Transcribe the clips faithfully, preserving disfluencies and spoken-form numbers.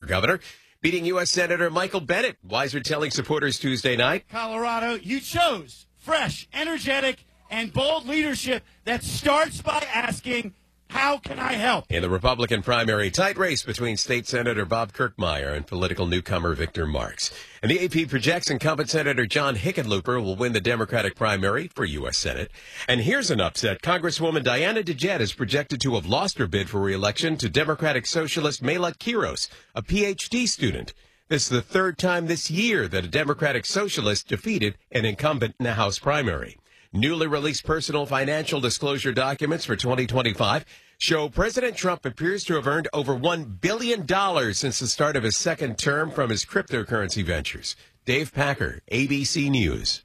governor, beating U S. Senator Michael Bennet. Weiser telling supporters Tuesday night, Colorado, you chose fresh, energetic, and bold leadership that starts by asking, how can I help? In the Republican primary, tight race between State Senator Bob Kirkmeyer and political newcomer Victor Marx. And the A P projects incumbent Senator John Hickenlooper will win the Democratic primary for U S. Senate. And here's an upset. Congresswoman Diana DeJette is projected to have lost her bid for re-election to Democratic Socialist Melat Kiros, a P H D student. This is the third time this year that a Democratic Socialist defeated an incumbent in the House primary. Newly released personal financial disclosure documents for twenty twenty-five show President Trump appears to have earned over one billion dollars since the start of his second term from his cryptocurrency ventures. Dave Packer, A B C News.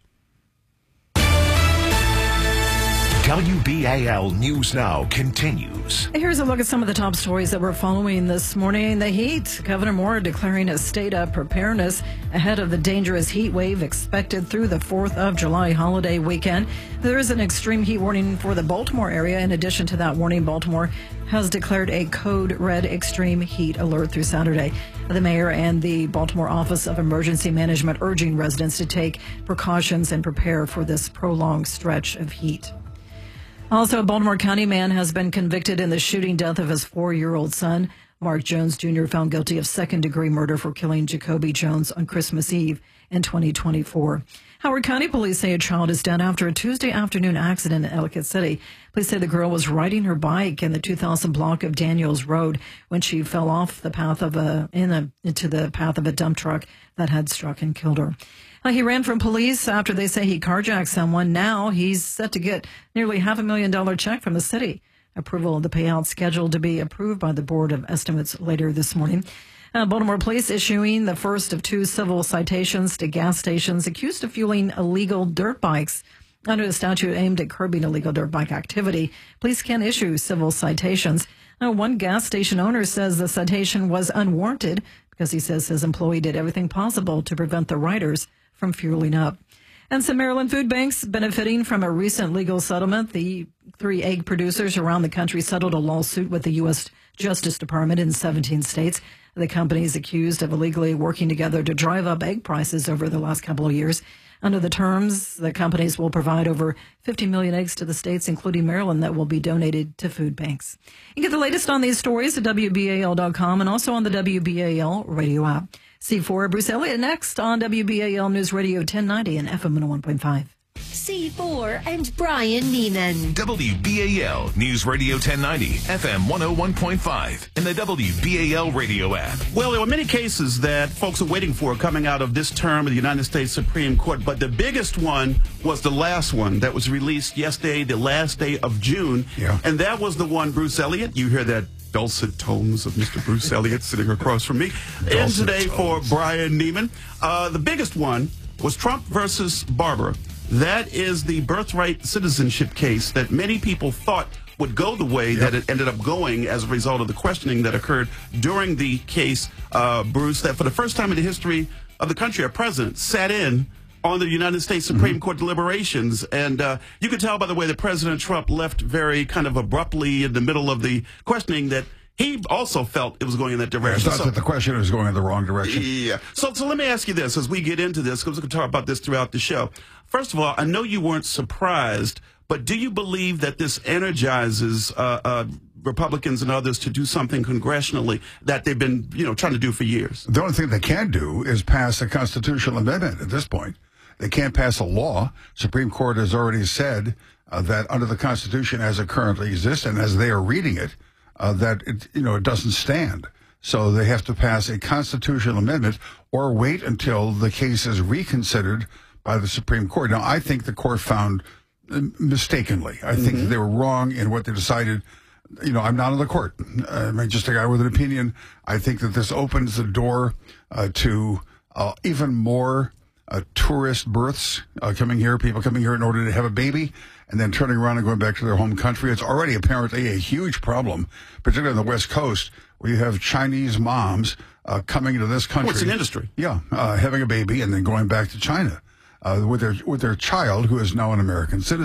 W B A L News Now continues. Here's a look at some of the top stories that we're following this morning. The heat. Governor Moore declaring a state of preparedness ahead of the dangerous heat wave expected through the fourth of July holiday weekend. There is an extreme heat warning for the Baltimore area. In addition to that warning, Baltimore has declared a code red extreme heat alert through Saturday. The mayor and the Baltimore Office of Emergency Management urging residents to take precautions and prepare for this prolonged stretch of heat. Also, a Baltimore County man has been convicted in the shooting death of his four-year-old son. Mark Jones Junior found guilty of second-degree murder for killing Jacoby Jones on Christmas Eve in twenty twenty-four. Howard County police say a child is dead after a Tuesday afternoon accident in Ellicott City. Police say the girl was riding her bike in the two thousand block of Daniels Road when she fell off the path of a, in a into the path of a dump truck that had struck and killed her. He ran from police after they say he carjacked someone. Now he's set to get nearly half a million dollar check from the city. Approval of the payout scheduled to be approved by the Board of Estimates later this morning. Uh, Baltimore police issuing the first of two civil citations to gas stations accused of fueling illegal dirt bikes. Under the statute aimed at curbing illegal dirt bike activity, police can issue civil citations. Uh, one gas station owner says the citation was unwarranted because he says his employee did everything possible to prevent the riders from fueling up. And some Maryland food banks benefiting from a recent legal settlement. The three egg producers around the country settled a lawsuit with the U S Justice Department in seventeen states. The companies accused of illegally working together to drive up egg prices over the last couple of years. Under the terms, the companies will provide over fifty million eggs to the states, including Maryland, that will be donated to food banks. You can get the latest on these stories at W B A L dot com and also on the W B A L radio app. C four, Bruce Elliott next on W B A L News Radio ten ninety and F M one oh one point five. C four and Brian Neiman. W B A L News Radio ten ninety, F M one oh one point five, and the W B A L radio app. Well, there were many cases that folks are waiting for coming out of this term of the United States Supreme Court, but the biggest one was the last one that was released yesterday, the last day of June. Yeah. And that was the one, Bruce Elliott. You hear that dulcet tones of Mister Bruce Elliott sitting across from me. And today for Brian Neiman. Uh, the biggest one was Trump versus Barbara. That is the birthright citizenship case that many people thought would go the way yep. that it ended up going as a result of the questioning that occurred during the case, uh, Bruce, that for the first time in the history of the country, a president sat in on the United States Supreme mm-hmm. Court deliberations. And uh, you could tell by the way that President Trump left very kind of abruptly in the middle of the questioning that he also felt it was going in that direction. It's not so, that the question was going in the wrong direction. Yeah. So, so let me ask you this as we get into this, because we're going to talk about this throughout the show. First of all, I know you weren't surprised, but do you believe that this energizes uh, uh, Republicans and others to do something congressionally that they've been, you know, trying to do for years? The only thing they can do is pass a constitutional amendment at this point. They can't pass a law. Supreme Court has already said uh, that under the Constitution as it currently exists and as they are reading it, uh, that it, you know, it doesn't stand. So they have to pass a constitutional amendment or wait until the case is reconsidered by the Supreme Court. Now, I think the court found uh, mistakenly. I mm-hmm. think that they were wrong in what they decided. You know, I'm not on the court. I'm just a guy with an opinion. I think that this opens the door uh, to uh, even more Uh, tourist births uh, coming here, people coming here in order to have a baby and then turning around and going back to their home country. It's already apparently a huge problem, particularly on the West Coast, where you have Chinese moms uh, coming into this country. Oh, it's an industry. Yeah, uh, having a baby and then going back to China uh, with their with their child, who is now an American citizen.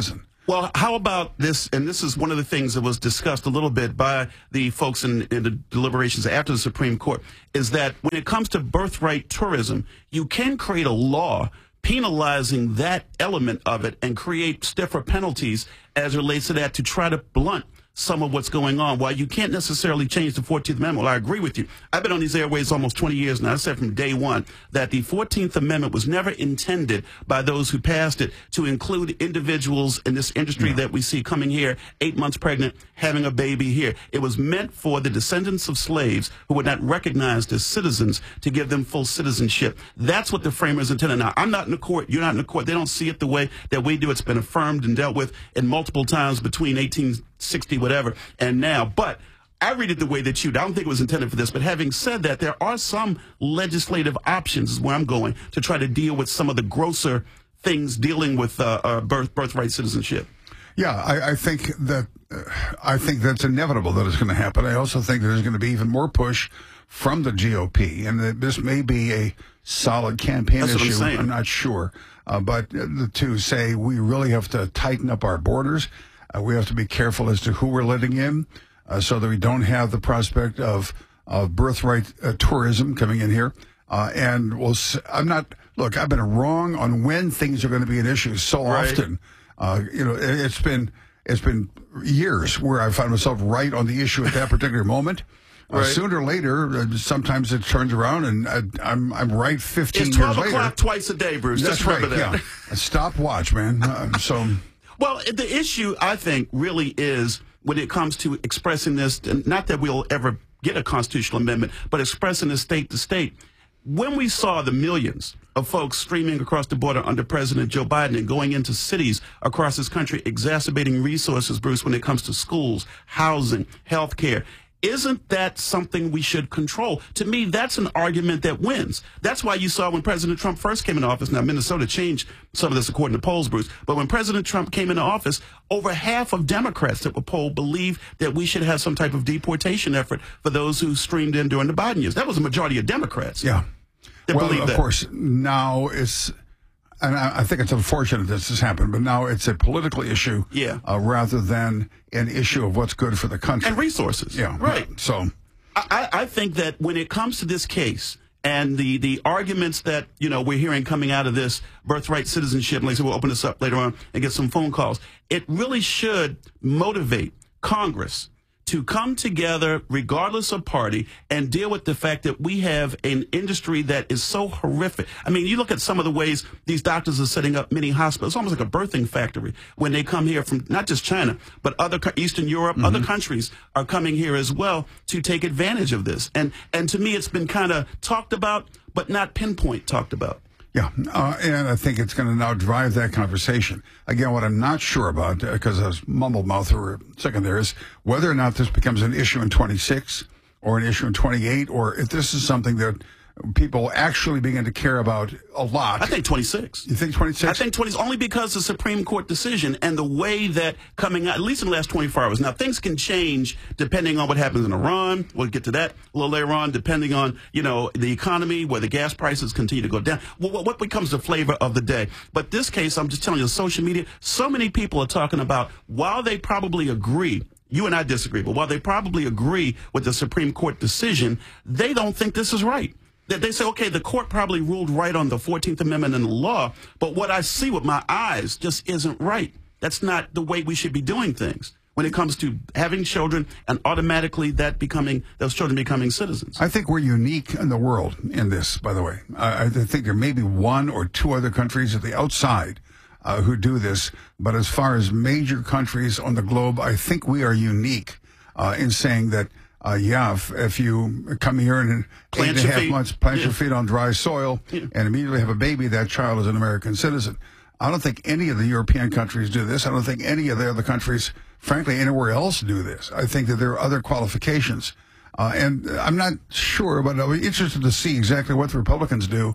Well, how about this? And this is one of the things that was discussed a little bit by the folks in, in the deliberations after the Supreme Court, is that when it comes to birthright tourism, you can create a law penalizing that element of it and create stiffer penalties as it relates to that to try to blunt some of what's going on. While you can't necessarily change the fourteenth Amendment, well, I agree with you. I've been on these airways almost twenty years now. I said from day one that the fourteenth Amendment was never intended by those who passed it to include individuals in this industry yeah. that we see coming here, eight months pregnant, having a baby here. It was meant for the descendants of slaves who were not recognized as citizens to give them full citizenship. That's what the framers intended. Now, I'm not in the court. You're not in the court. They don't see it the way that we do. It's been affirmed and dealt with in multiple times between eighteen sixty, whatever, and now. But I read it the way that you do. I don't think it was intended for this. But having said that, there are some legislative options, is where I'm going, to try to deal with some of the grosser things dealing with uh, uh, birth, birthright citizenship. Yeah, I, I think that uh, I think that's inevitable that it's going to happen. I also think there's going to be even more push from the G O P, and that this may be a solid campaign That's issue. What I'm saying. I'm not sure, uh, but uh, to say we really have to tighten up our borders. Uh, we have to be careful as to who we're letting in, uh, so that we don't have the prospect of of birthright uh, tourism coming in here. Uh, and we'll. I'm not. Look, I've been wrong on when things are going to be an issue so right. often. Uh, you know, it, it's been it's been years where I found myself right on the issue at that particular moment. Uh, right. Sooner or later, uh, sometimes it turns around, and I, I'm I'm right fifteen it's years later. twelve o'clock twice a day, Bruce. That's Just remember right. that. Yeah. Stopwatch, man. Uh, so. Well, the issue, I think, really is when it comes to expressing this, and not that we'll ever get a constitutional amendment, but expressing this state to state. When we saw the millions of folks streaming across the border under President Joe Biden and going into cities across this country, exacerbating resources, Bruce, when it comes to schools, housing, health care, isn't that something we should control? To me, that's an argument that wins. That's why you saw when President Trump first came into office. Now, Minnesota changed some of this according to polls, Bruce. But when President Trump came into office, over half of Democrats that were polled believed that we should have some type of deportation effort for those who streamed in during the Biden years. That was a majority of Democrats. Yeah. That well, believed of that. course, now it's... And I, I think it's unfortunate this has happened, but now it's a political issue yeah. uh, rather than an issue of what's good for the country. And resources. Yeah. Right. So I, I think that when it comes to this case and the, the arguments that, you know, we're hearing coming out of this birthright citizenship, and like I said, we'll open this up later on and get some phone calls, it really should motivate Congress to come together, regardless of party, and deal with the fact that we have an industry that is so horrific. I mean, you look at some of the ways these doctors are setting up mini hospitals, almost like a birthing factory, when they come here from not just China, but other Eastern Europe, mm-hmm. other countries are coming here as well to take advantage of this. And, and to me, it's been kind of talked about, but not pinpoint talked about. Yeah, uh, and I think it's going to now drive that conversation. Again, what I'm not sure about, because uh, I was mumble mouth for a second there, is whether or not this becomes an issue in twenty-six or an issue in twenty-eight, or if this is something that people actually begin to care about a lot. I think twenty-six. You think twenty-six? I think twenty, only because the Supreme Court decision and the way that coming out, at least in the last twenty-four hours. Now, things can change depending on what happens in Iran. We'll get to that a little later on, depending on, you know, the economy, where the gas prices continue to go down. What, what becomes the flavor of the day? But this case, I'm just telling you, social media, so many people are talking about, while they probably agree, you and I disagree, but while they probably agree with the Supreme Court decision, they don't think this is right. They say, okay, the court probably ruled right on the fourteenth Amendment and the law, but what I see with my eyes just isn't right. That's not the way we should be doing things when it comes to having children and automatically that becoming those children becoming citizens. I think we're unique in the world in this, by the way. I, I think there may be one or two other countries at the outside uh, who do this, but as far as major countries on the globe, I think we are unique uh, in saying that Uh, yeah, if, if you come here and plant eight and a half feet. months, plant yeah. your feet on dry soil, yeah. and immediately have a baby, that child is an American citizen. I don't think any of the European countries do this. I don't think any of the other countries, frankly, anywhere else do this. I think that there are other qualifications. Uh, and I'm not sure, but I'll be interested to see exactly what the Republicans do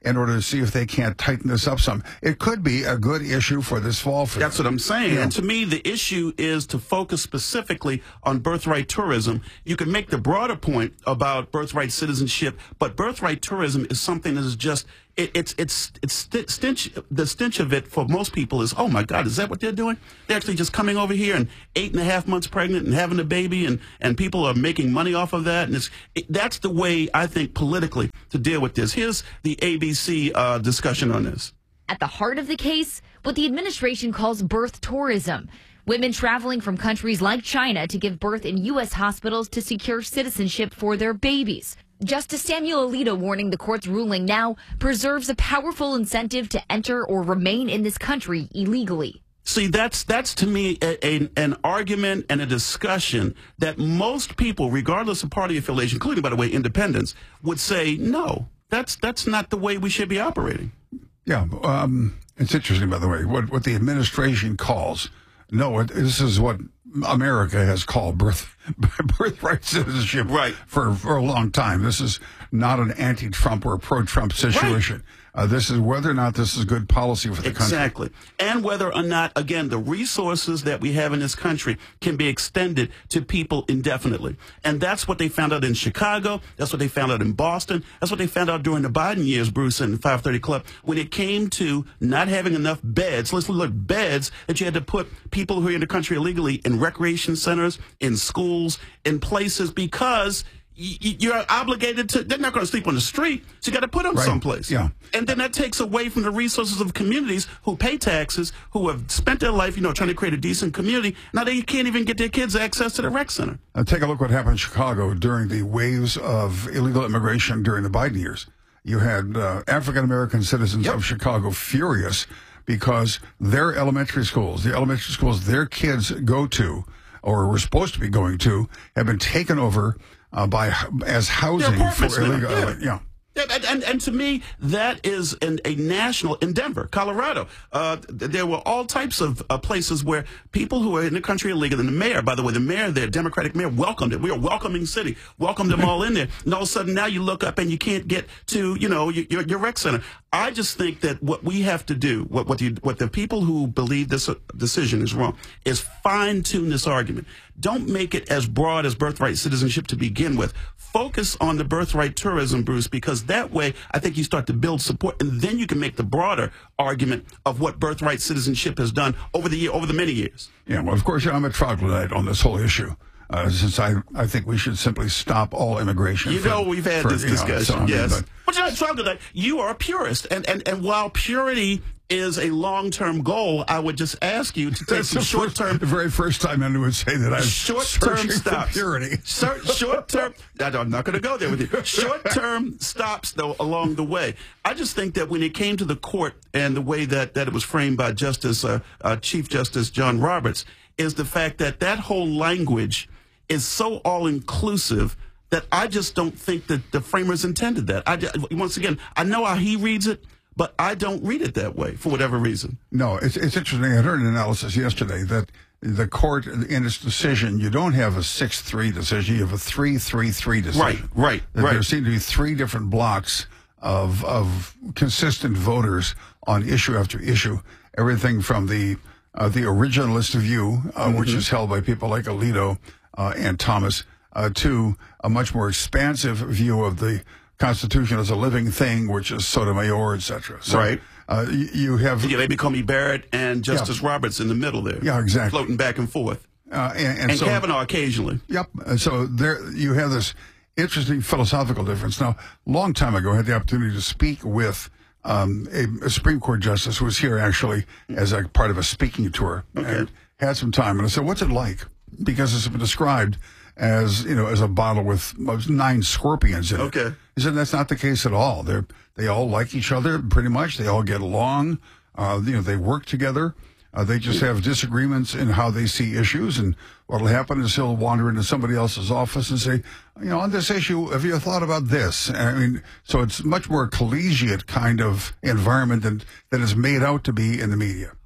in order to see if they can't tighten this up some. It could be a good issue for this fall for That's them. what I'm saying. Yeah. And to me, the issue is to focus specifically on birthright tourism. You can make the broader point about birthright citizenship, but birthright tourism is something that is just, it, it's, it's, it's st- stench, the stench of it for most people is, oh my God, is that what they're doing? They're actually just coming over here and eight and a half months pregnant and having a baby, and, and people are making money off of that. And it's, it, that's the way I think politically to deal with this. Here's the A B C uh, discussion on this. At the heart of the case, what the administration calls birth tourism. Women traveling from countries like China to give birth in U S hospitals to secure citizenship for their babies. Justice Samuel Alito warning the court's ruling now preserves a powerful incentive to enter or remain in this country illegally. See, that's that's to me a, a, an argument and a discussion that most people, regardless of party affiliation, including, by the way, independents, would say, no, that's that's not the way we should be operating. Yeah, um, it's interesting, by the way, what, what the administration calls, no, it, this is what America has called birth, birthright citizenship right. for, for a long time. This is not an anti-Trump or pro-Trump situation. Right. Uh, this is whether or not this is good policy for the exactly. country. Exactly. And whether or not, again, the resources that we have in this country can be extended to people indefinitely. And that's what they found out in Chicago. That's what they found out in Boston. That's what they found out during the Biden years, Bruce, and five thirty Club, when it came to not having enough beds. Let's look at beds that you had to put people who are in the country illegally in recreation centers, in schools, in places, because you're obligated to, they're not going to sleep on the street, so you got to put them right. someplace. Yeah. And then that takes away from the resources of communities who pay taxes, who have spent their life, you know, trying to create a decent community. Now they can't even get their kids access to the rec center. Now take a look what happened in Chicago during the waves of illegal immigration during the Biden years. You had uh, African-American citizens yep. of Chicago furious because their elementary schools, the elementary schools their kids go to, or were supposed to be going to, have been taken over Uh, by as housing for illegal, yeah. Uh, yeah. Yeah, and, and, and to me, that is an, a national, in Denver, Colorado, uh, th- there were all types of uh, places where people who are in the country illegally, and the mayor, by the way, the mayor there, Democratic mayor, welcomed it. We are a welcoming city, welcomed them all in there. And all of a sudden now you look up and you can't get to, you know, your, your rec center. I just think that what we have to do, what, what, the, what the people who believe this decision is wrong, is fine-tune this argument. Don't make it as broad as birthright citizenship to begin with. Focus on the birthright tourism, Bruce, because that way I think you start to build support, and then you can make the broader argument of what birthright citizenship has done over the year, over the many years. Yeah, well, of course, I'm a troglodyte on this whole issue. Uh, since I, I think we should simply stop all immigration. You for, know, we've had for, this you know, discussion, so, I mean, yes. but, but you're not troglodyte. You are a purist. And, and, and while purity is a long-term goal, I would just ask you to take some short-term... The very first time anyone would say that I'm short-term stops. purity. Short-term... I'm not going to go there with you. Short-term stops, though, along the way. I just think that when it came to the court and the way that, that it was framed by Justice, uh, uh, Chief Justice John Roberts, is the fact that that whole language is so all-inclusive that I just don't think that the framers intended that. I, once again, I know how he reads it, but I don't read it that way for whatever reason. No, it's, it's interesting. I heard an analysis yesterday that the court, in its decision, you don't have a six three decision, you have a three three three decision. Right, right, that right. There seem to be three different blocks of, of consistent voters on issue after issue. Everything from the uh, the originalist view, uh, mm-hmm. which is held by people like Alito uh, and Thomas, uh, to a much more expansive view of the Constitution as a living thing, which is Sotomayor, et cetera. So, right. Uh, you, you have... Yeah, they become Comey Barrett and Justice yeah. Roberts in the middle there. Yeah, exactly. Floating back and forth. Uh, and and, and so, Kavanaugh occasionally. Yep. And so there you have this interesting philosophical difference. Now, a long time ago, I had the opportunity to speak with um, a, a Supreme Court justice who was here actually as a part of a speaking tour. Okay. And had some time. And I said, what's it like? Because it's been described as, you know, as a bottle with nine scorpions in it. Okay. He said that's not the case at all. They're, they all like each other pretty much. They all get along. Uh, you know, they work together. Uh, they just have disagreements in how they see issues. And what'll happen is he'll wander into somebody else's office and say, you know, on this issue, have you thought about this? I mean, so it's much more collegiate kind of environment than, than is made out to be in the media.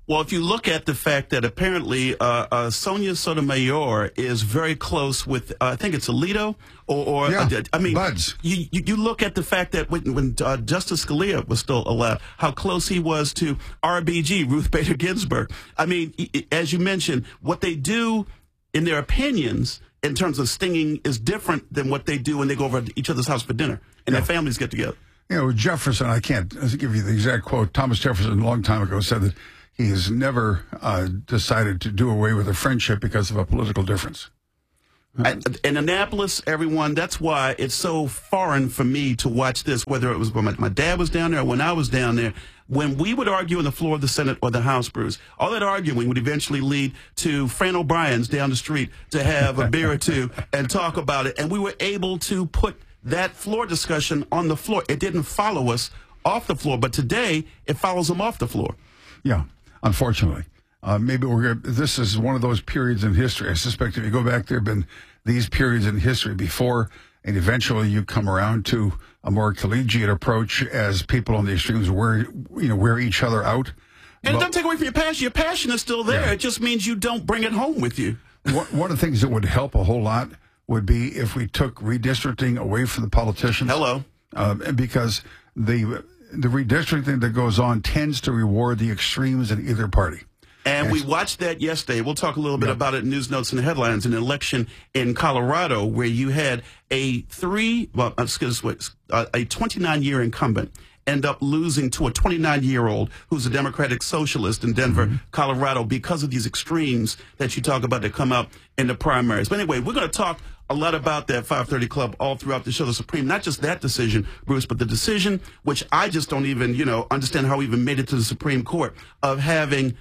Well, if you look at the fact that apparently uh, uh, Sonia Sotomayor is very close with, uh, I think it's Alito, or, or yeah, uh, I mean, buds. You, you, you look at the fact that when, when uh, Justice Scalia was still alive, how close he was to R B G, Ruth Bader Ginsburg. I mean, as you mentioned, what they do in their opinions in terms of stinging is different than what they do when they go over to each other's house for dinner and yeah. their families get together. You know, Jefferson, I can't give you the exact quote. Thomas Jefferson, a long time ago, said that he has never uh, decided to do away with a friendship because of a political difference. I, in Annapolis, everyone, that's why it's so foreign for me to watch this, whether it was when my, my dad was down there or when I was down there. When we would argue on the floor of the Senate or the House, Bruce, all that arguing would eventually lead to Fran O'Brien's down the street to have a beer or two and talk about it. And we were able to put that floor discussion on the floor. It didn't follow us off the floor, but today it follows them off the floor. Yeah, unfortunately. Uh, maybe we're gonna, this is one of those periods in history. I suspect if you go back, there have been these periods in history before, and eventually you come around to a more collegiate approach as people on the extremes wear, you know, wear each other out. And but, it doesn't take away from your passion. Your passion is still there. Yeah. It just means you don't bring it home with you. One, one of the things that would help a whole lot would be if we took redistricting away from the politicians. Hello. Uh, because the the redistricting that goes on tends to reward the extremes in either party. And we watched that yesterday. We'll talk a little bit yep. about it in News Notes and Headlines. An election in Colorado where you had a three, well, excuse me, a twenty-nine-year incumbent end up losing to a twenty-nine-year-old who's a Democratic socialist in Denver, mm-hmm. Colorado, because of these extremes that you talk about that come out in the primaries. But anyway, we're going to talk a lot about that five thirty Club all throughout the show. The Supreme, not just that decision, Bruce, but the decision, which I just don't even, you know, understand how we even made it to the Supreme Court, of having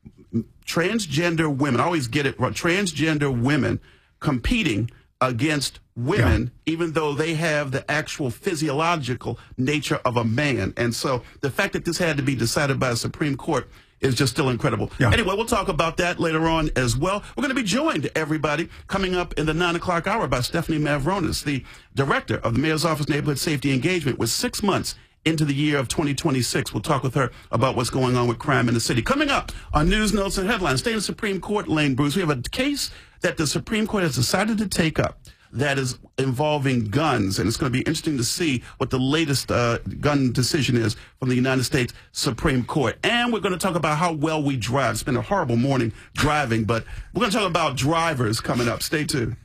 transgender women, I always get it, transgender women competing against women, yeah. even though they have the actual physiological nature of a man. And so the fact that this had to be decided by a Supreme Court is just still incredible. Yeah. Anyway, we'll talk about that later on as well. We're going to be joined, everybody, coming up in the nine o'clock hour by Stephanie Mavronis, the director of the Mayor's Office Neighborhood Safety Engagement, with six months into the year of twenty twenty-six. We'll talk with her about what's going on with crime in the city. Coming up on News Notes and Headlines, stay in the Supreme Court lane, Bruce. We have a case that the Supreme Court has decided to take up that is involving guns, and it's going to be interesting to see what the latest uh, gun decision is from the United States Supreme Court. And we're going to talk about how well we drive. It's been a horrible morning driving, but we're going to talk about drivers coming up. Stay tuned.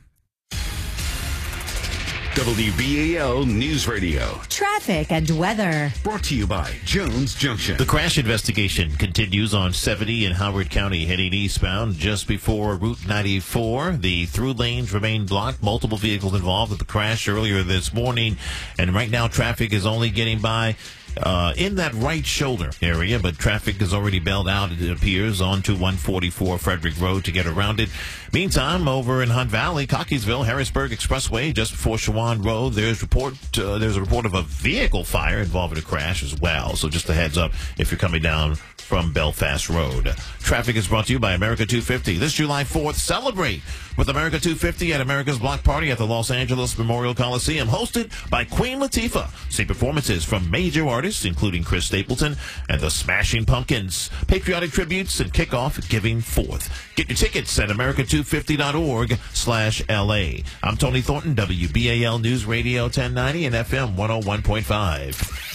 W B A L News Radio. Traffic and weather. Brought to you by Jones Junction. The crash investigation continues on seventy in Howard County, heading eastbound just before Route ninety-four. The through lanes remain blocked. Multiple vehicles involved with the crash earlier this morning. And right now, traffic is only getting by Uh, in that right shoulder area, but traffic is already bailed out, it appears, onto one forty-four Frederick Road to get around it. Meantime, over in Hunt Valley, Cockeysville, Harrisburg Expressway, just before Shawan Road, there's report uh, there's a report of a vehicle fire involving a crash as well. So just a heads up if you're coming down from Belfast Road. Traffic is brought to you by America two fifty. This July fourth, celebrate with America two fifty at America's Block Party at the Los Angeles Memorial Coliseum, hosted by Queen Latifah. See performances from major artists, including Chris Stapleton and the Smashing Pumpkins. Patriotic tributes and kickoff Giving Forth. Get your tickets at america two fifty dot org slash L A. I'm Tony Thornton, W B A L News Radio ten ninety and F M one oh one point five.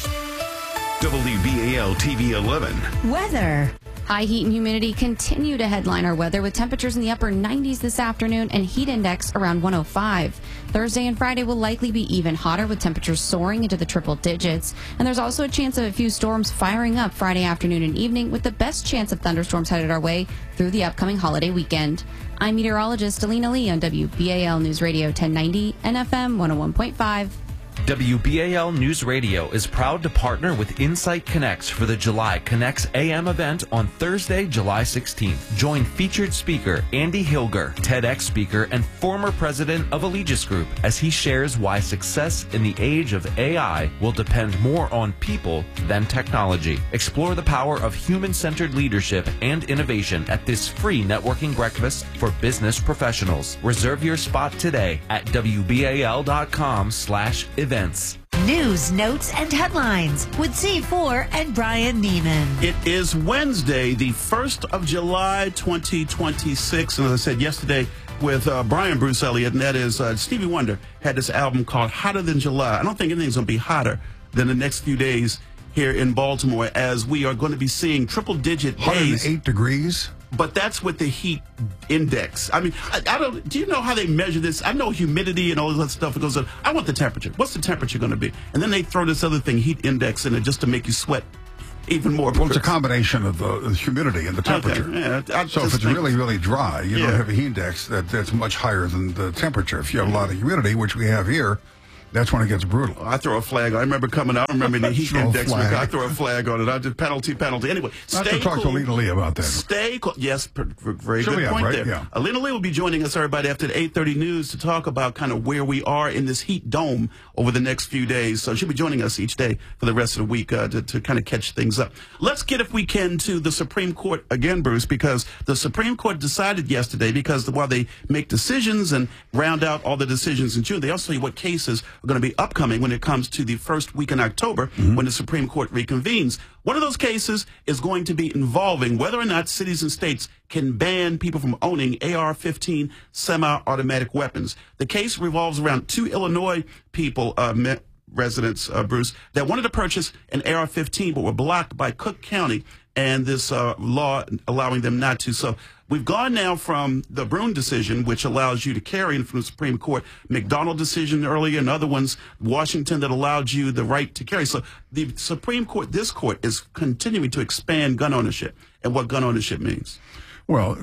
W B A L T V eleven. Weather. High heat and humidity continue to headline our weather, with temperatures in the upper nineties this afternoon and heat index around one oh five. Thursday and Friday will likely be even hotter, with temperatures soaring into the triple digits. And there's also a chance of a few storms firing up Friday afternoon and evening, with the best chance of thunderstorms headed our way through the upcoming holiday weekend. I'm meteorologist Alina Lee on W B A L News Radio ten ninety and F M one oh one point five. W B A L News Radio is proud to partner with Insight Connects for the July Connects A M event on Thursday, July sixteenth. Join featured speaker Andy Hilger, TEDx speaker and former president of Allegis Group, as he shares why success in the age of A I will depend more on people than technology. Explore the power of human-centered leadership and innovation at this free networking breakfast for business professionals. Reserve your spot today at W B A L dot com slash events. News, notes, and headlines with Z four and Brian Neiman. It is Wednesday, the first of July, twenty twenty-six. And as I said yesterday with uh, Brian Bruce Elliott, and that is uh, Stevie Wonder had this album called Hotter Than July. I don't think anything's going to be hotter than the next few days here in Baltimore, as we are going to be seeing triple-digit days. one hundred eight degrees. But that's with the heat index. I mean, I, I don't. Do you know how they measure this? I know humidity and all this other stuff that goes on. I want the temperature. What's the temperature going to be? And then they throw this other thing, heat index, in it just to make you sweat even more. Well, it's a combination of the, the humidity and the temperature. Okay. Yeah, I so if it's think, really, really dry, you yeah. don't have a heat index that, that's much higher than the temperature. If you have a lot of humidity, which we have here, that's when it gets brutal. I throw a flag. I remember coming out. I rember the heat index. I throw a flag on it. I did penalty, penalty. Anyway, I have stay to talk cool. to Alina Lee about that. Stay cool. Yes, per, per, very Sure good have, point right? there. Yeah. Alina Lee will be joining us, everybody, after the eight thirty news to talk about kind of where we are in this heat dome over the next few days. So she'll be joining us each day for the rest of the week uh, to, to kind of catch things up. Let's get, if we can, to the Supreme Court again, Bruce, because the Supreme Court decided yesterday, because while they make decisions and round out all the decisions in June, they also tell you what cases are going to be upcoming when it comes to the first week in October, mm-hmm. when the Supreme Court reconvenes. One of those cases is going to be involving whether or not cities and states can ban people from owning A R fifteen semi-automatic weapons. The case revolves around two Illinois people, uh, met residents, uh, Bruce, that wanted to purchase an A R fifteen but were blocked by Cook County and this uh, law allowing them not to. So we've gone now from the Brune decision, which allows you to carry, and from the Supreme Court, McDonald decision earlier, and other ones, Washington, that allowed you the right to carry. So the Supreme Court, this court, is continuing to expand gun ownership and what gun ownership means. Well,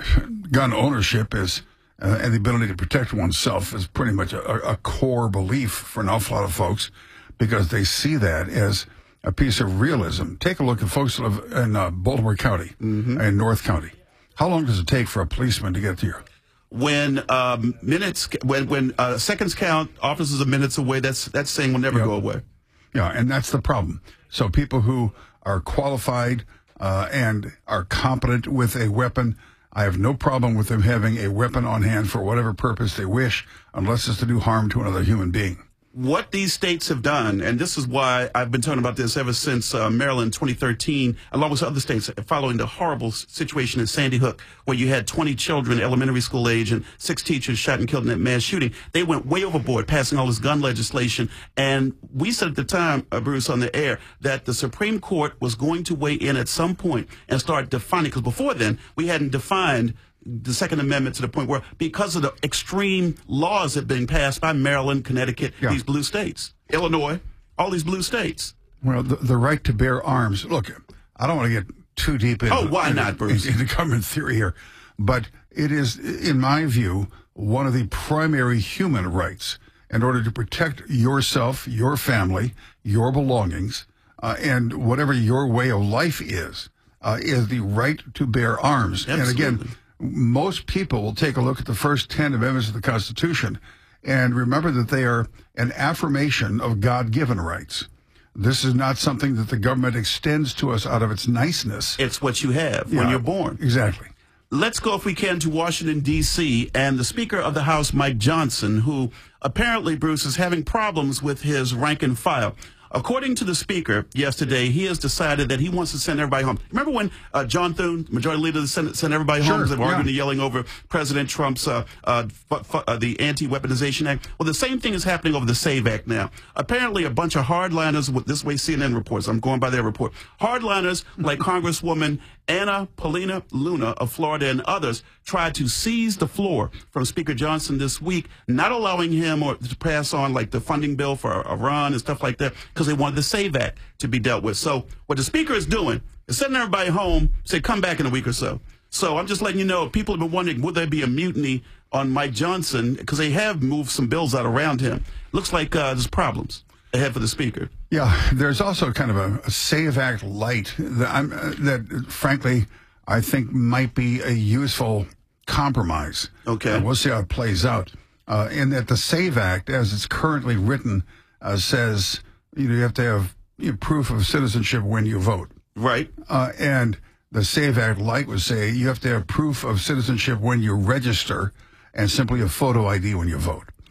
gun ownership is, uh, and the ability to protect oneself is pretty much a, a core belief for an awful lot of folks, because they see that as a piece of realism. Take a look at folks that live in uh, Baltimore County mm-hmm. and North County. How long does it take for a policeman to get here? When um, minutes, when when uh, seconds count, officers are minutes away. That's that's saying will never yeah. go away. Yeah, and that's the problem. So people who are qualified uh, and are competent with a weapon, I have no problem with them having a weapon on hand for whatever purpose they wish, unless it's to do harm to another human being. What these states have done, and this is why I've been talking about this ever since uh, Maryland twenty thirteen, along with other states, following the horrible situation in Sandy Hook, where you had twenty children, elementary school age, and six teachers shot and killed in that mass shooting. They went way overboard, passing all this gun legislation. And we said at the time, uh, Bruce, on the air, that the Supreme Court was going to weigh in at some point and start defining, because before then, we hadn't defined the Second Amendment to the point where, because of the extreme laws that have been passed by Maryland, Connecticut, yeah. these blue states, Illinois, all these blue states. Well, the, the right to bear arms. Look, I don't want to get too deep into, oh, why not, Bruce? into government theory here, but it is, in my view, one of the primary human rights in order to protect yourself, your family, your belongings, uh, and whatever your way of life is, uh, is the right to bear arms. Absolutely. And again, most people will take a look at the first ten amendments of the Constitution and remember that they are an affirmation of God-given rights. This is not something that the government extends to us out of its niceness. It's what you have yeah, when you're born. Exactly. Let's go, if we can, to Washington, D C, and the Speaker of the House, Mike Johnson, who apparently, Bruce, is having problems with his rank and file. According to the Speaker yesterday, he has decided that he wants to send everybody home. Remember when uh, John Thune, Majority Leader of the Senate, sent everybody sure, home because they were yeah. arguing and yelling over President Trump's uh, uh, f- f- uh, the Anti-Weaponization Act? Well, the same thing is happening over the SAVE Act now. Apparently, a bunch of hardliners, this way C N N reports, I'm going by their report, hardliners like Congresswoman Anna Paulina Luna of Florida and others tried to seize the floor from Speaker Johnson this week, not allowing him or to pass on like the funding bill for Iran and stuff like that, because they wanted the SAVE Act to be dealt with. So what the Speaker is doing is sending everybody home, say come back in a week or so. So I'm just letting you know, people have been wondering, would there be a mutiny on Mike Johnson? Because they have moved some bills out around him. Looks like uh, there's problems ahead for the Speaker. Yeah, there's also kind of a, a SAVE Act light that, I'm, uh, that, frankly, I think might be a useful compromise. Okay. Uh, we'll see how it plays out. Uh, in that the SAVE Act, as it's currently written, uh, says you know, you have to have you know, proof of citizenship when you vote. Right. Uh, and the SAVE Act light would say you have to have proof of citizenship when you register and simply a photo I D when you vote.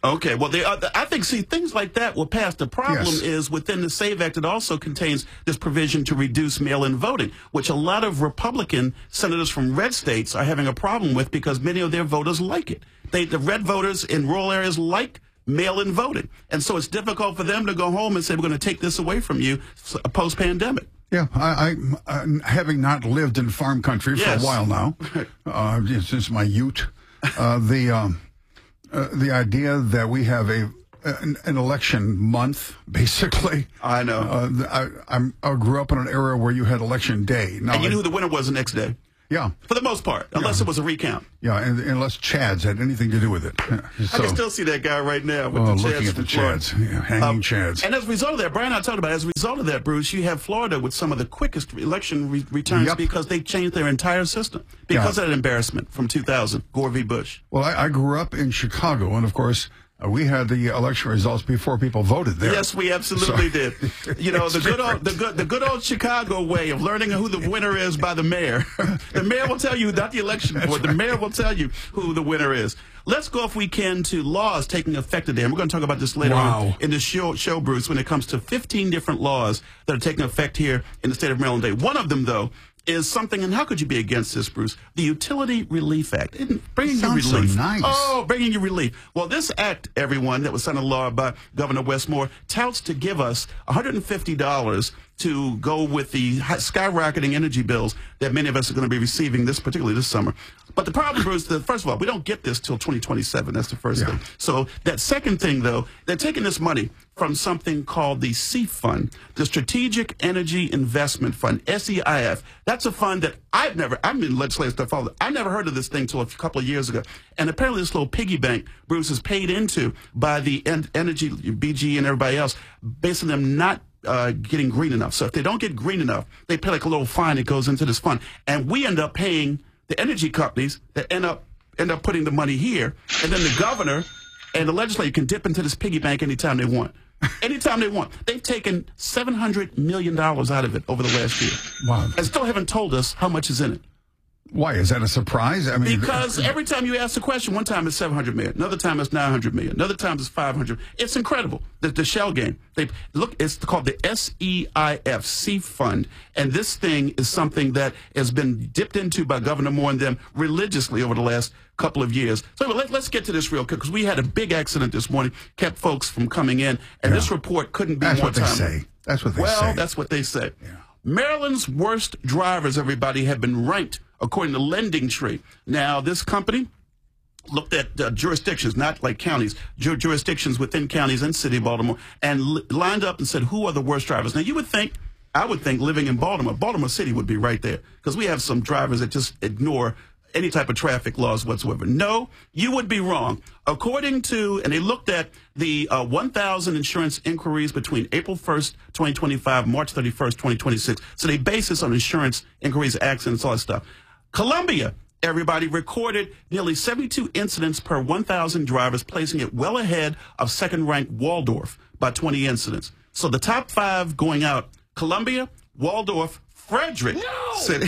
Okay, well, they, uh, I think, see, things like that will pass. The problem Yes. is within the SAVE Act, it also contains this provision to reduce mail-in voting, which a lot of Republican senators from red states are having a problem with because many of their voters like it. They, the red voters in rural areas like mail-in voting. And so it's difficult for them to go home and say, we're going to take this away from you post-pandemic. Yeah, I, I uh, having not lived in farm country for Yes. a while now, uh, since my youth, uh, the um, uh, the idea that we have a an, an election month, basically. I know. Uh, I, I'm, I grew up in an era where you had election day. Now, And you I- knew who the winner was the next day. Yeah. For the most part, unless Yeah. it was a recount. Yeah, and, unless Chads had anything to do with it. Yeah, I so- can still see that guy right now with Oh, the looking Chads at the from Florida. Chads, yeah, hanging Chads. And as a result of that, Brian, I talked about, as a result of that, Bruce, you have Florida with some of the quickest election re- returns Yep. because they changed their entire system because Yeah. of that embarrassment from two thousand, Gore v. Bush. Well, I, I grew up in Chicago, and of course, uh, we had the election results before people voted there. Yes, we absolutely So- did. You know, the good old the good the good old Chicago way of learning who the winner is by the mayor. The mayor will tell you, not the election board. The mayor will tell you who the winner is. Let's go, if we can, to laws taking effect today. And we're going to talk about this later Wow. on in the show, show, Bruce, when it comes to fifteen different laws that are taking effect here in the state of Maryland today. One of them, though, is something, and how could you be against this, Bruce? The Utility Relief Act. Isn't- Bringing you Sounds so relief. nice. Oh, bringing you relief. Well, this act, everyone, that was signed into law by Governor Westmore, touts to give us one hundred fifty dollars to go with the high- skyrocketing energy bills that many of us are going to be receiving, this particularly this summer. But the problem, Bruce, that first of all, we don't get this till twenty twenty-seven. That's the first Yeah. thing. So that second thing, though, they're taking this money from something called the S E A F Fund, the Strategic Energy Investment Fund, S E I F. That's a fund that I've never, I'm in legislative stuff, all I never heard of this thing till a couple of years ago. And apparently this little piggy bank, Bruce, is paid into by the en- energy, B G E and everybody else, based on them not uh, getting green enough. So if they don't get green enough, they pay like a little fine that goes into this fund. And we end up paying the energy companies that end up end up putting the money here. And then the governor and the legislature can dip into this piggy bank anytime they want. Anytime they want. They've taken seven hundred million dollars out of it over the last year. Wow. And still haven't told us how much is in it. Why? Is that a surprise? I mean, Because every time you ask the question, one time it's seven hundred million, another time it's nine hundred million, another time it's five hundred. It's incredible. The, the shell game. They look. It's called the S E I F, S E A F Fund, and this thing is something that has been dipped into by Governor Moore and them religiously over the last couple of years. So let, let's get to this real quick because we had a big accident this morning, kept folks from coming in, and Yeah. this report couldn't be That's more what they timely. say. That's what they well, say. that's what they say. Yeah. Maryland's worst drivers, everybody, have been ranked according to Lending Tree. Now, this company looked at uh, jurisdictions, not like counties, ju- jurisdictions within counties and city of Baltimore, and li- lined up and said, who are the worst drivers? Now, you would think, I would think living in Baltimore, Baltimore City would be right there, because we have some drivers that just ignore any type of traffic laws whatsoever. No, you would be wrong. According to, and they looked at the uh, one thousand insurance inquiries between April first, twenty twenty-five, March thirty-first, twenty twenty-six. So they base this on insurance inquiries, accidents, all that stuff. Columbia, everybody, recorded nearly seventy-two incidents per one thousand drivers, placing it well ahead of second-ranked Waldorf by twenty incidents. So the top five going out, Columbia, Waldorf, Frederick City,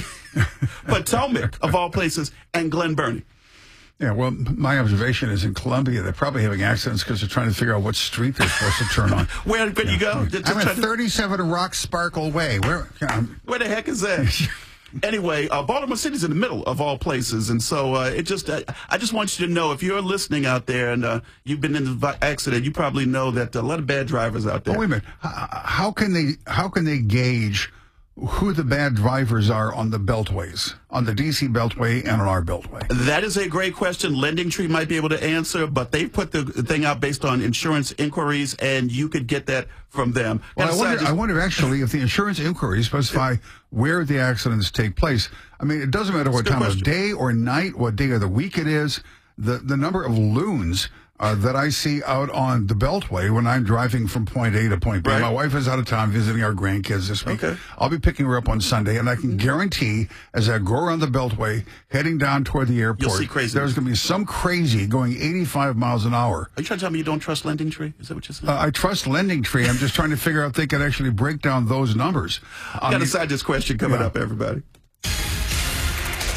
Potomac, of all places, and Glen Burnie. Yeah, well, my observation is in Columbia, they're probably having accidents because they're trying to figure out what street they're supposed to turn on. Where did you go? Just I'm try at to- thirty-seven Rock Sparkle Way. Where? Um, Where the heck is that? Anyway, uh, Baltimore City's in the middle of all places, and so uh, it just uh, I just want you to know, if you're listening out there and uh, you've been in the accident, you probably know that a lot of bad drivers out there. oh, wait a minute. How, how can they? How can they gauge who the bad drivers are on the beltways, on the D C Beltway and on our Beltway? That is a great question. Lending Tree might be able to answer, but they put the thing out based on insurance inquiries, and you could get that from them. Well, Now, I wonder, just- I wonder actually if the insurance inquiries specify where the accidents take place. I mean, it doesn't matter what That's a time good of day or night, what day of the week it is. The the number of loons uh, that I see out on the Beltway when I'm driving from point A to point B. Right. My wife is out of town visiting our grandkids this week. Okay. I'll be picking her up on Sunday, and I can guarantee as I go around the Beltway, heading down toward the airport, see craziness. there's going to be some crazy going eighty-five miles an hour. Are you trying to tell me you don't trust Lending Tree? Is that what you're saying? Uh, I trust Lending Tree. I'm just trying to figure out if they can actually break down those numbers. Got Um, a side this question coming yeah. up, everybody.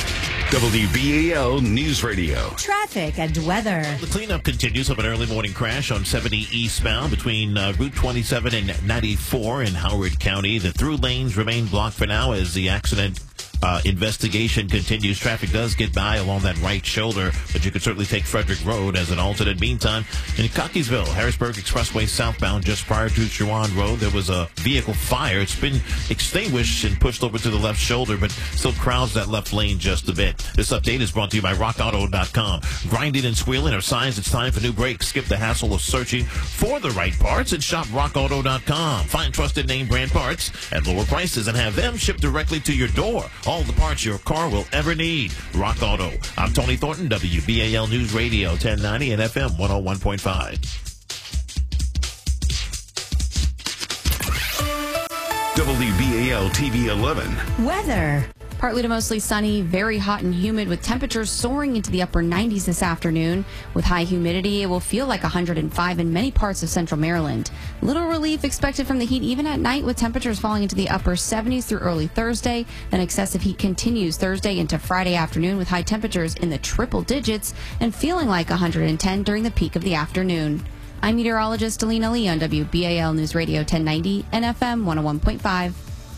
W B A L News Radio. Traffic and weather. The cleanup continues of an early morning crash on seventy eastbound between uh, Route twenty-seven and ninety-four in Howard County. The through lanes remain blocked for now as the accident Uh, investigation continues. Traffic does get by along that right shoulder, but you could certainly take Frederick Road as an alternate. Meantime, in Cockeysville, Harrisburg Expressway southbound, just prior to Chuan Road, there was a vehicle fire. It's been extinguished and pushed over to the left shoulder, but still crowds that left lane just a bit. This update is brought to you by rock auto dot com. Grinding and squealing are signs it's time for new brakes. Skip the hassle of searching for the right parts and shop rock auto dot com. Find trusted name brand parts at lower prices and have them shipped directly to your door. All the parts your car will ever need. Rock Auto. I'm Tony Thornton, W B A L News Radio ten ninety and F M one oh one point five. W B A L T V eleven. Weather. Partly to mostly sunny, very hot and humid with temperatures soaring into the upper nineties this afternoon. With high humidity, it will feel like one hundred five in many parts of central Maryland. Little relief expected from the heat even at night with temperatures falling into the upper seventies through early Thursday. Then excessive heat continues Thursday into Friday afternoon with high temperatures in the triple digits and feeling like one hundred ten during the peak of the afternoon. I'm meteorologist Alina Lee on W B A L News Radio ten ninety and F M one oh one point five.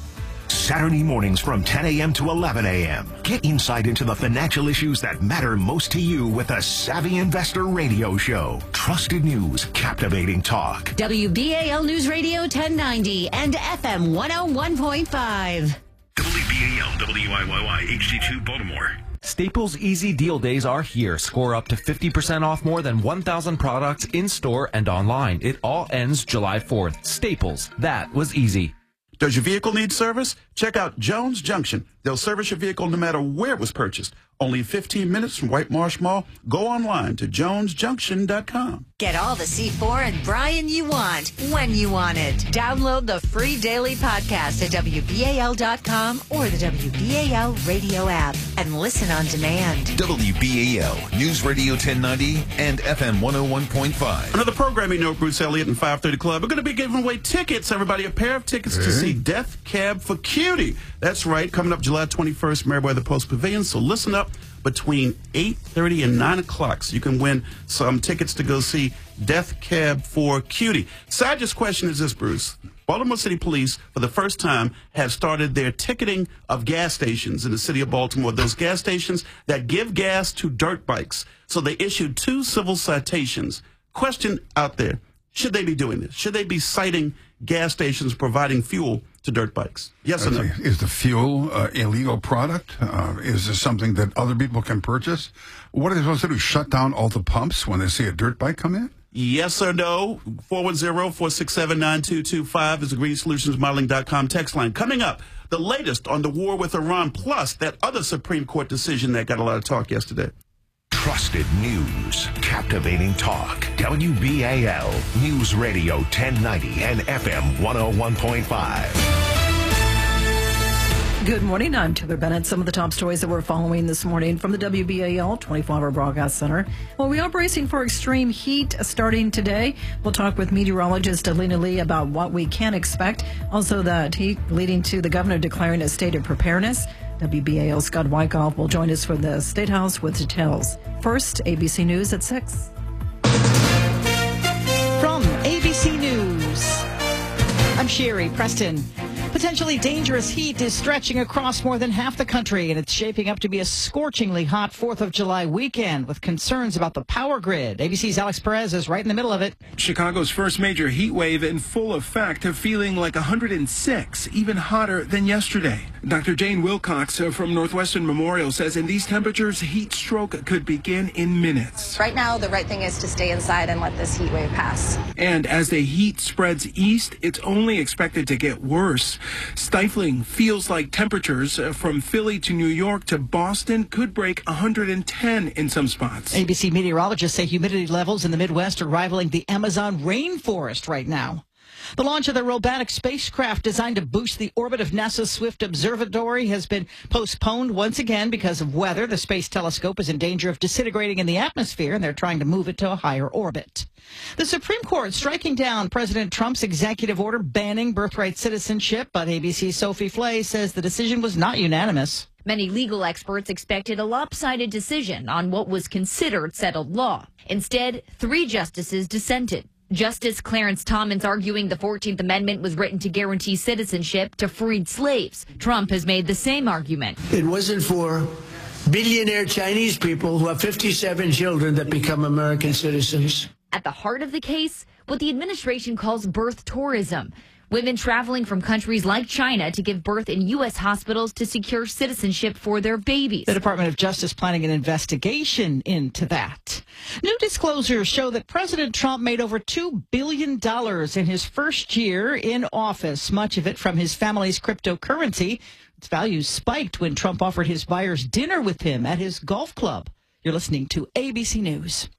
Saturday mornings from ten a.m. to eleven a.m. Get insight into the financial issues that matter most to you with the Savvy Investor Radio Show. Trusted news, captivating talk. W B A L News Radio ten ninety and F M one oh one point five. W B A L W I Y Y H D two Baltimore. Staples Easy Deal Days are here. Score up to fifty percent off more than one thousand products in-store and online. It all ends July fourth. Staples. That was easy. Does your vehicle need service? Check out Jones Junction. They'll service your vehicle no matter where it was purchased. Only fifteen minutes from White Marsh Mall. Go online to jones junction dot com. Get all the C four and Brian you want, when you want it. Download the free daily podcast at W B A L dot com or the W B A L radio app and listen on demand. W B A L News Radio ten ninety and F M one oh one point five. Another programming note, Bruce Elliott and five thirty Club. We're going to be giving away tickets, everybody, a pair of tickets hey. to see Death Cab for Cutie. That's right, coming up July twenty-first, Meriwether Post Pavilion. So listen up between eight thirty and nine o'clock. So you can win some tickets to go see Death Cab for Cutie. Saj's question is this, Bruce. Baltimore City Police, for the first time, have started their ticketing of gas stations in the city of Baltimore, those gas stations that give gas to dirt bikes. So they issued two civil citations. Question out there, should they be doing this? Should they be citing gas stations providing fuel to dirt bikes? Yes or no? Is the fuel uh, illegal product? Uh, is this something that other people can purchase? What are they supposed to do, shut down all the pumps when they see a dirt bike come in? Yes or no? four one zero, four six seven, nine two two five is the green solutions modeling dot com text line. Coming up, the latest on the war with Iran, plus that other Supreme Court decision that got a lot of talk yesterday. Trusted news, captivating talk. W B A L News Radio ten ninety and F M one oh one point five. Good morning. I'm Taylor Bennett. Some of the top stories that we're following this morning from the W B A L twenty-four hour Broadcast Center. Well, we are bracing for extreme heat starting today. We'll talk with meteorologist Alina Lee about what we can expect. Also, that heat leading to the governor declaring a state of preparedness. W B A L's Scott Wyckoff will join us from the State House with details. First, A B C News at six. From A B C News, I'm Sherry Preston. Potentially dangerous heat is stretching across more than half the country, and it's shaping up to be a scorchingly hot fourth of July weekend with concerns about the power grid. A B C's Alex Perez is right in the middle of it. Chicago's first major heat wave in full effect, feeling like one hundred six, even hotter than yesterday. Doctor Jane Wilcox from Northwestern Memorial says in these temperatures, heat stroke could begin in minutes. Right now, the right thing is to stay inside and let this heat wave pass. And as the heat spreads east, it's only expected to get worse. Stifling feels like temperatures from Philly to New York to Boston could break one hundred ten in some spots. A B C meteorologists say humidity levels in the Midwest are rivaling the Amazon rainforest right now. The launch of the robotic spacecraft designed to boost the orbit of NASA's Swift Observatory has been postponed once again because of weather. The Space Telescope is in danger of disintegrating in the atmosphere, and they're trying to move it to a higher orbit. The Supreme Court striking down President Trump's executive order banning birthright citizenship, but A B C's Sophie Flay says the decision was not unanimous. Many legal experts expected a lopsided decision on what was considered settled law. Instead, three justices dissented. Justice Clarence Thomas arguing the fourteenth Amendment was written to guarantee citizenship to freed slaves. Trump has made the same argument. It wasn't for billionaire Chinese people who have fifty-seven children that become American citizens. At the heart of the case, what the administration calls birth tourism. Women traveling from countries like China to give birth in U S hospitals to secure citizenship for their babies. The Department of Justice planning an investigation into that. New disclosures show that President Trump made over two billion dollars in his first year in office, much of it from his family's cryptocurrency. Its value spiked when Trump offered his buyers dinner with him at his golf club. You're listening to A B C News.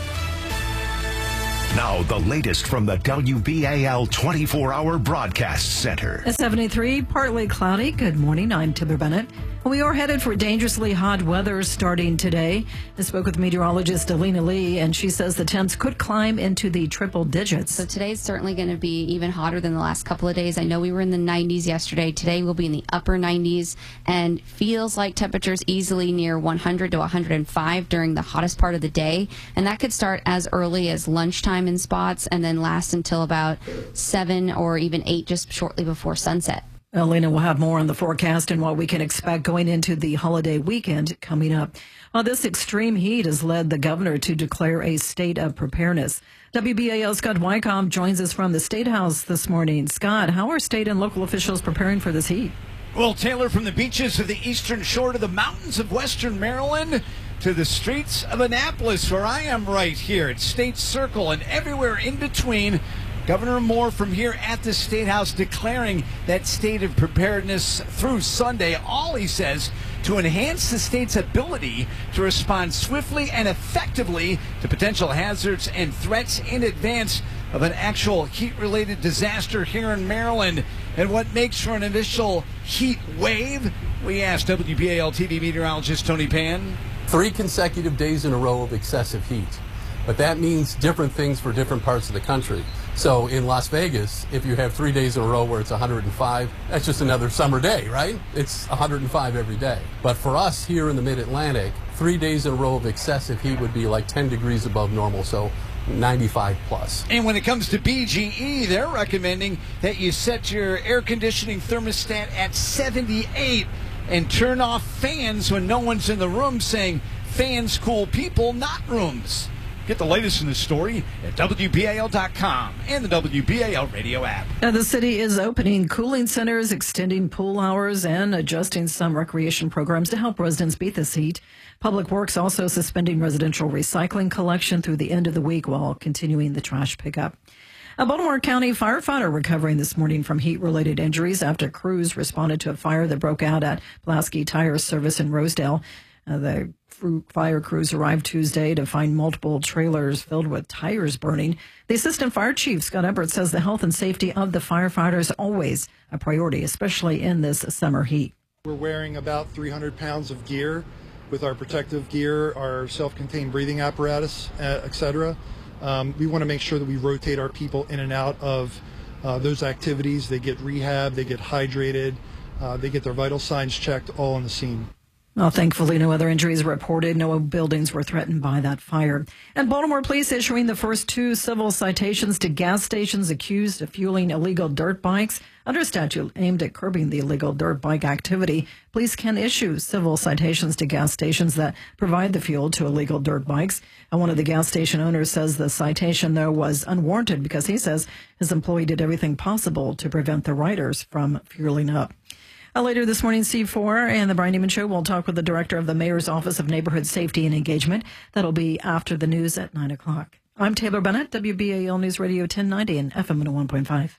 Now, the latest from the W B A L twenty-four hour Broadcast Center. At seventy-three, partly cloudy. Good morning. I'm Timber Bennett. We are headed for dangerously hot weather starting today. I spoke with meteorologist Alina Lee, and she says the temps could climb into the triple digits. So today's certainly going to be even hotter than the last couple of days. I know we were in the nineties yesterday. Today we'll be in the upper nineties and feels like temperatures easily near one hundred to one hundred five during the hottest part of the day. And that could start as early as lunchtime in spots and then last until about seven or even eight just shortly before sunset. Elena will have more on the forecast and what we can expect going into the holiday weekend coming up. Well, this extreme heat has led the governor to declare a state of preparedness. W B A L's Scott Wycombe joins us from the State House this morning. Scott, how are state and local officials preparing for this heat? Well, Taylor, from the beaches of the eastern shore to the mountains of western Maryland to the streets of Annapolis, where I am right here at State Circle and everywhere in between, Governor Moore from here at the State House declaring that state of preparedness through Sunday, all he says, to enhance the state's ability to respond swiftly and effectively to potential hazards and threats in advance of an actual heat-related disaster here in Maryland. And what makes for an initial heat wave? We asked W B A L T V meteorologist Tony Pan. Three consecutive days in a row of excessive heat. But that means different things for different parts of the country. So in Las Vegas, if you have three days in a row where it's one hundred five, that's just another summer day, right? It's one hundred five every day. But for us here in the Mid-Atlantic, three days in a row of excessive heat would be like ten degrees above normal, so ninety-five plus. And when it comes to B G E, they're recommending that you set your air conditioning thermostat at seventy-eight and turn off fans when no one's in the room, saying fans cool people, not rooms. Get the latest in this story at W B A L dot com and the W B A L radio app. Now, the city is opening cooling centers, extending pool hours, and adjusting some recreation programs to help residents beat this heat. Public Works also suspending residential recycling collection through the end of the week while continuing the trash pickup. A Baltimore County firefighter recovering this morning from heat-related injuries after crews responded to a fire that broke out at Pulaski Tire Service in Rosedale. Uh, the fire crews arrived Tuesday to find multiple trailers filled with tires burning. The Assistant Fire Chief, Scott Everett, says the health and safety of the firefighters always a priority, especially in this summer heat. We're wearing about three hundred pounds of gear with our protective gear, our self-contained breathing apparatus, uh, et cetera. Um, we want to make sure that we rotate our people in and out of uh, those activities. They get rehab, they get hydrated, uh, they get their vital signs checked all on the scene. Well, thankfully, no other injuries reported. No buildings were threatened by that fire. And Baltimore police issuing the first two civil citations to gas stations accused of fueling illegal dirt bikes. Under a statute aimed at curbing the illegal dirt bike activity, police can issue civil citations to gas stations that provide the fuel to illegal dirt bikes. And one of the gas station owners says the citation, though, was unwarranted because he says his employee did everything possible to prevent the riders from fueling up. Uh, later this morning, C four and the Brian Neiman Show will talk with the director of the Mayor's Office of Neighborhood Safety and Engagement. That'll be after the news at nine o'clock. I'm Taylor Bennett, W B A L News Radio ten ninety and F M one oh one point five.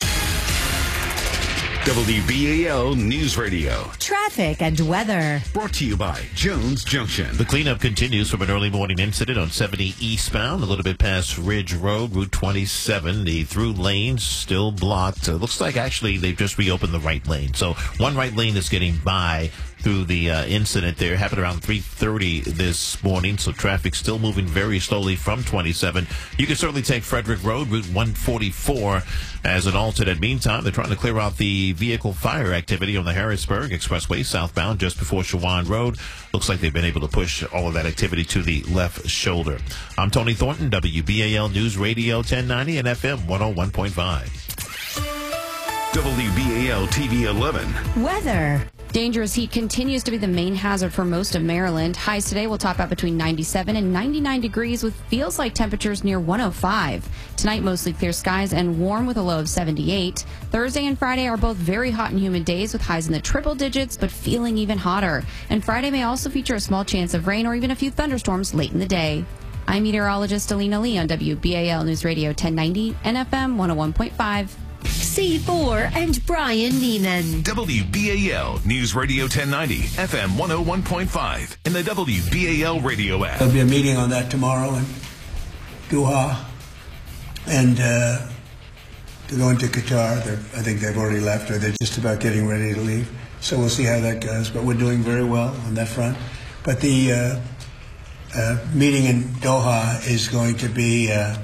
W B A L News Radio. Traffic and weather. Brought to you by Jones Junction. The cleanup continues from an early morning incident on seventy eastbound, a little bit past Ridge Road, Route twenty-seven. The through lanes still blocked. Uh, looks like actually they've just reopened the right lane. So one right lane is getting by through the uh, incident there. Happened around three thirty this morning, so traffic still moving very slowly from twenty-seven. You can certainly take Frederick Road, Route one forty-four, as an alternate. Meantime, they're trying to clear out the vehicle fire activity on the Harrisburg Expressway southbound just before Shawan Road. Looks like they've been able to push all of that activity to the left shoulder. I'm Tony Thornton, W B A L News Radio ten ninety and F M one oh one point five. W B A L T V eleven. Weather. Dangerous heat continues to be the main hazard for most of Maryland. Highs today will top out between ninety-seven and ninety-nine degrees with feels like temperatures near one oh five. Tonight, mostly clear skies and warm with a low of seventy-eight. Thursday and Friday are both very hot and humid days with highs in the triple digits, but feeling even hotter. And Friday may also feature a small chance of rain or even a few thunderstorms late in the day. I'm meteorologist Alina Lee on W B A L News Radio ten ninety and F M one oh one point five. C four and Brian Neiman. W B A L News Radio ten ninety, F M one oh one point five, and the W B A L radio app. There'll be a meeting on that tomorrow in Doha, and uh, to go into Qatar. They're, I think they've already left, or they're just about getting ready to leave. So we'll see how that goes. But we're doing very well on that front. But the uh, uh, meeting in Doha is going to be uh,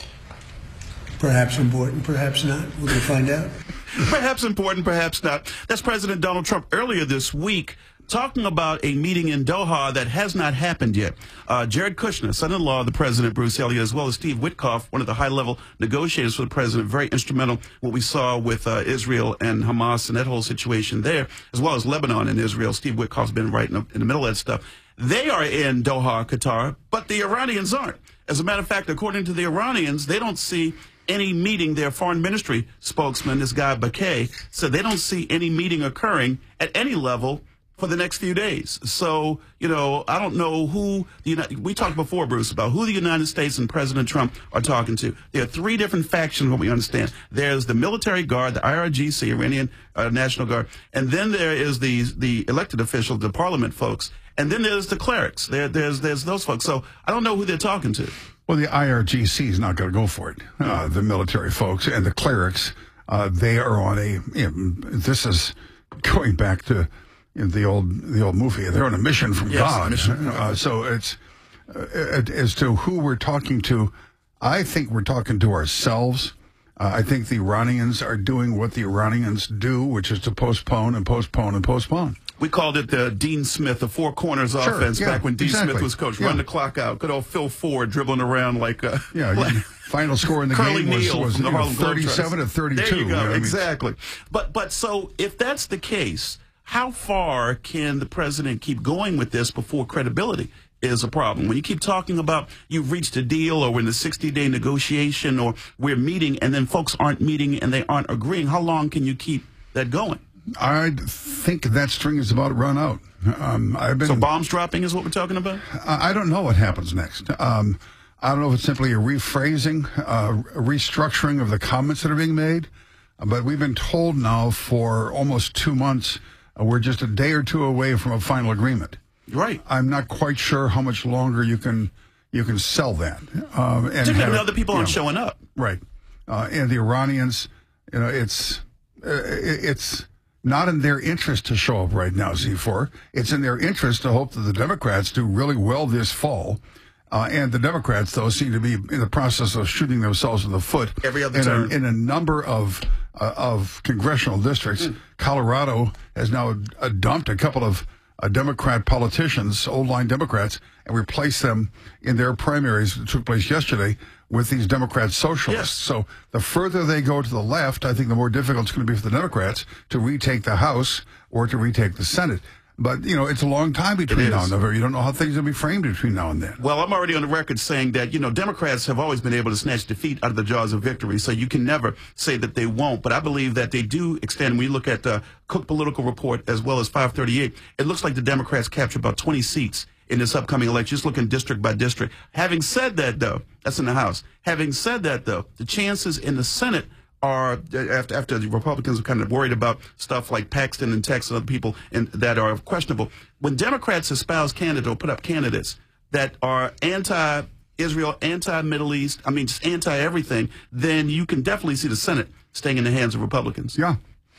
perhaps important, perhaps not. We're going to find out. Perhaps important, perhaps not. That's President Donald Trump earlier this week talking about a meeting in Doha that has not happened yet. Uh, Jared Kushner, son-in-law of the president, Bruce Elliott, as well as Steve Witkoff, one of the high-level negotiators for the president, very instrumental what we saw with uh, Israel and Hamas and that whole situation there, as well as Lebanon and Israel. Steve Witkoff's been right in the, in the middle of that stuff. They are in Doha, Qatar, but the Iranians aren't. As a matter of fact, according to the Iranians, they don't see any meeting. Their foreign ministry spokesman, this guy Bakay, said they don't see any meeting occurring at any level for the next few days. So, you know, I don't know who the United, we talked before, Bruce, about who the United States and President Trump are talking to. There are three different factions, what we understand. There's the military guard, the I R G C, Iranian uh, National Guard, and then there is the the elected officials, the parliament folks, and then there's the clerics. There, there's there's those folks. So I don't know who they're talking to. Well, the I R G C is not going to go for it. Uh, the military folks and the clerics, uh, they are on a. You know, this is going back to you know, the old the old movie. They're on a mission from yes, God. Mission. Uh, so it's uh, as to who we're talking to. I think we're talking to ourselves. Uh, I think the Iranians are doing what the Iranians do, which is to postpone and postpone and postpone. We called it the Dean Smith, the four corners Sure, offense, yeah, back when Dean exactly. Smith was coach. Yeah. Run the clock out. Good old Phil Ford dribbling around like uh, Yeah, like, final score in the Curly game was, Neal was from the you know, Harlem thirty-seven Globetrotters. to thirty-two. There you go, know what I mean? exactly. But but so if that's the case, how far can the president keep going with this before credibility is a problem? When you keep talking about you've reached a deal, or we're in the sixty-day negotiation, or we're meeting, and then folks aren't meeting and they aren't agreeing, how long can you keep that going? I think that string is about to run out. Um, I've been, so bombs dropping is what we're talking about? I I don't know what happens next. Um, I don't know if it's simply a rephrasing, uh, a restructuring of the comments that are being made. Uh, but we've been told now for almost two months uh, we're just a day or two away from a final agreement. Right. I'm not quite sure how much longer you can you can sell that. Um, and Particularly when have- other people you aren't know, showing up. Right. Uh, and the Iranians, you know, it's uh, it- it's not in their interest to show up right now, Z four. It's in their interest to hope that the Democrats do really well this fall. Uh, and the Democrats, though, seem to be in the process of shooting themselves in the foot Every other in, a, turn. in a number of uh, of congressional districts. Mm. Colorado has now uh, dumped a couple of uh, Democrat politicians, old-line Democrats, and replaced them in their primaries that took place yesterday with these Democrat socialists. Yes. So the further they go to the left, I think the more difficult it's going to be for the Democrats to retake the House or to retake the Senate. But, you know, it's a long time between It now is. and then. You don't know how things will be framed between now and then. Well, I'm already on the record saying that, you know, Democrats have always been able to snatch defeat out of the jaws of victory, so you can never say that they won't. But I believe that they do extend. When you look at the Cook Political Report as well as five thirty-eight, it looks like the Democrats capture about twenty seats in this upcoming election, just looking district by district. Having said that, though, that's in the House. Having said that, though, the chances in the Senate are, after, after the Republicans are kind of worried about stuff like Paxton and Tex and other people and, that are questionable, when Democrats espouse candidates or put up candidates that are anti-Israel, anti-Middle East, I mean, just anti-everything, then you can definitely see the Senate staying in the hands of Republicans. Yeah.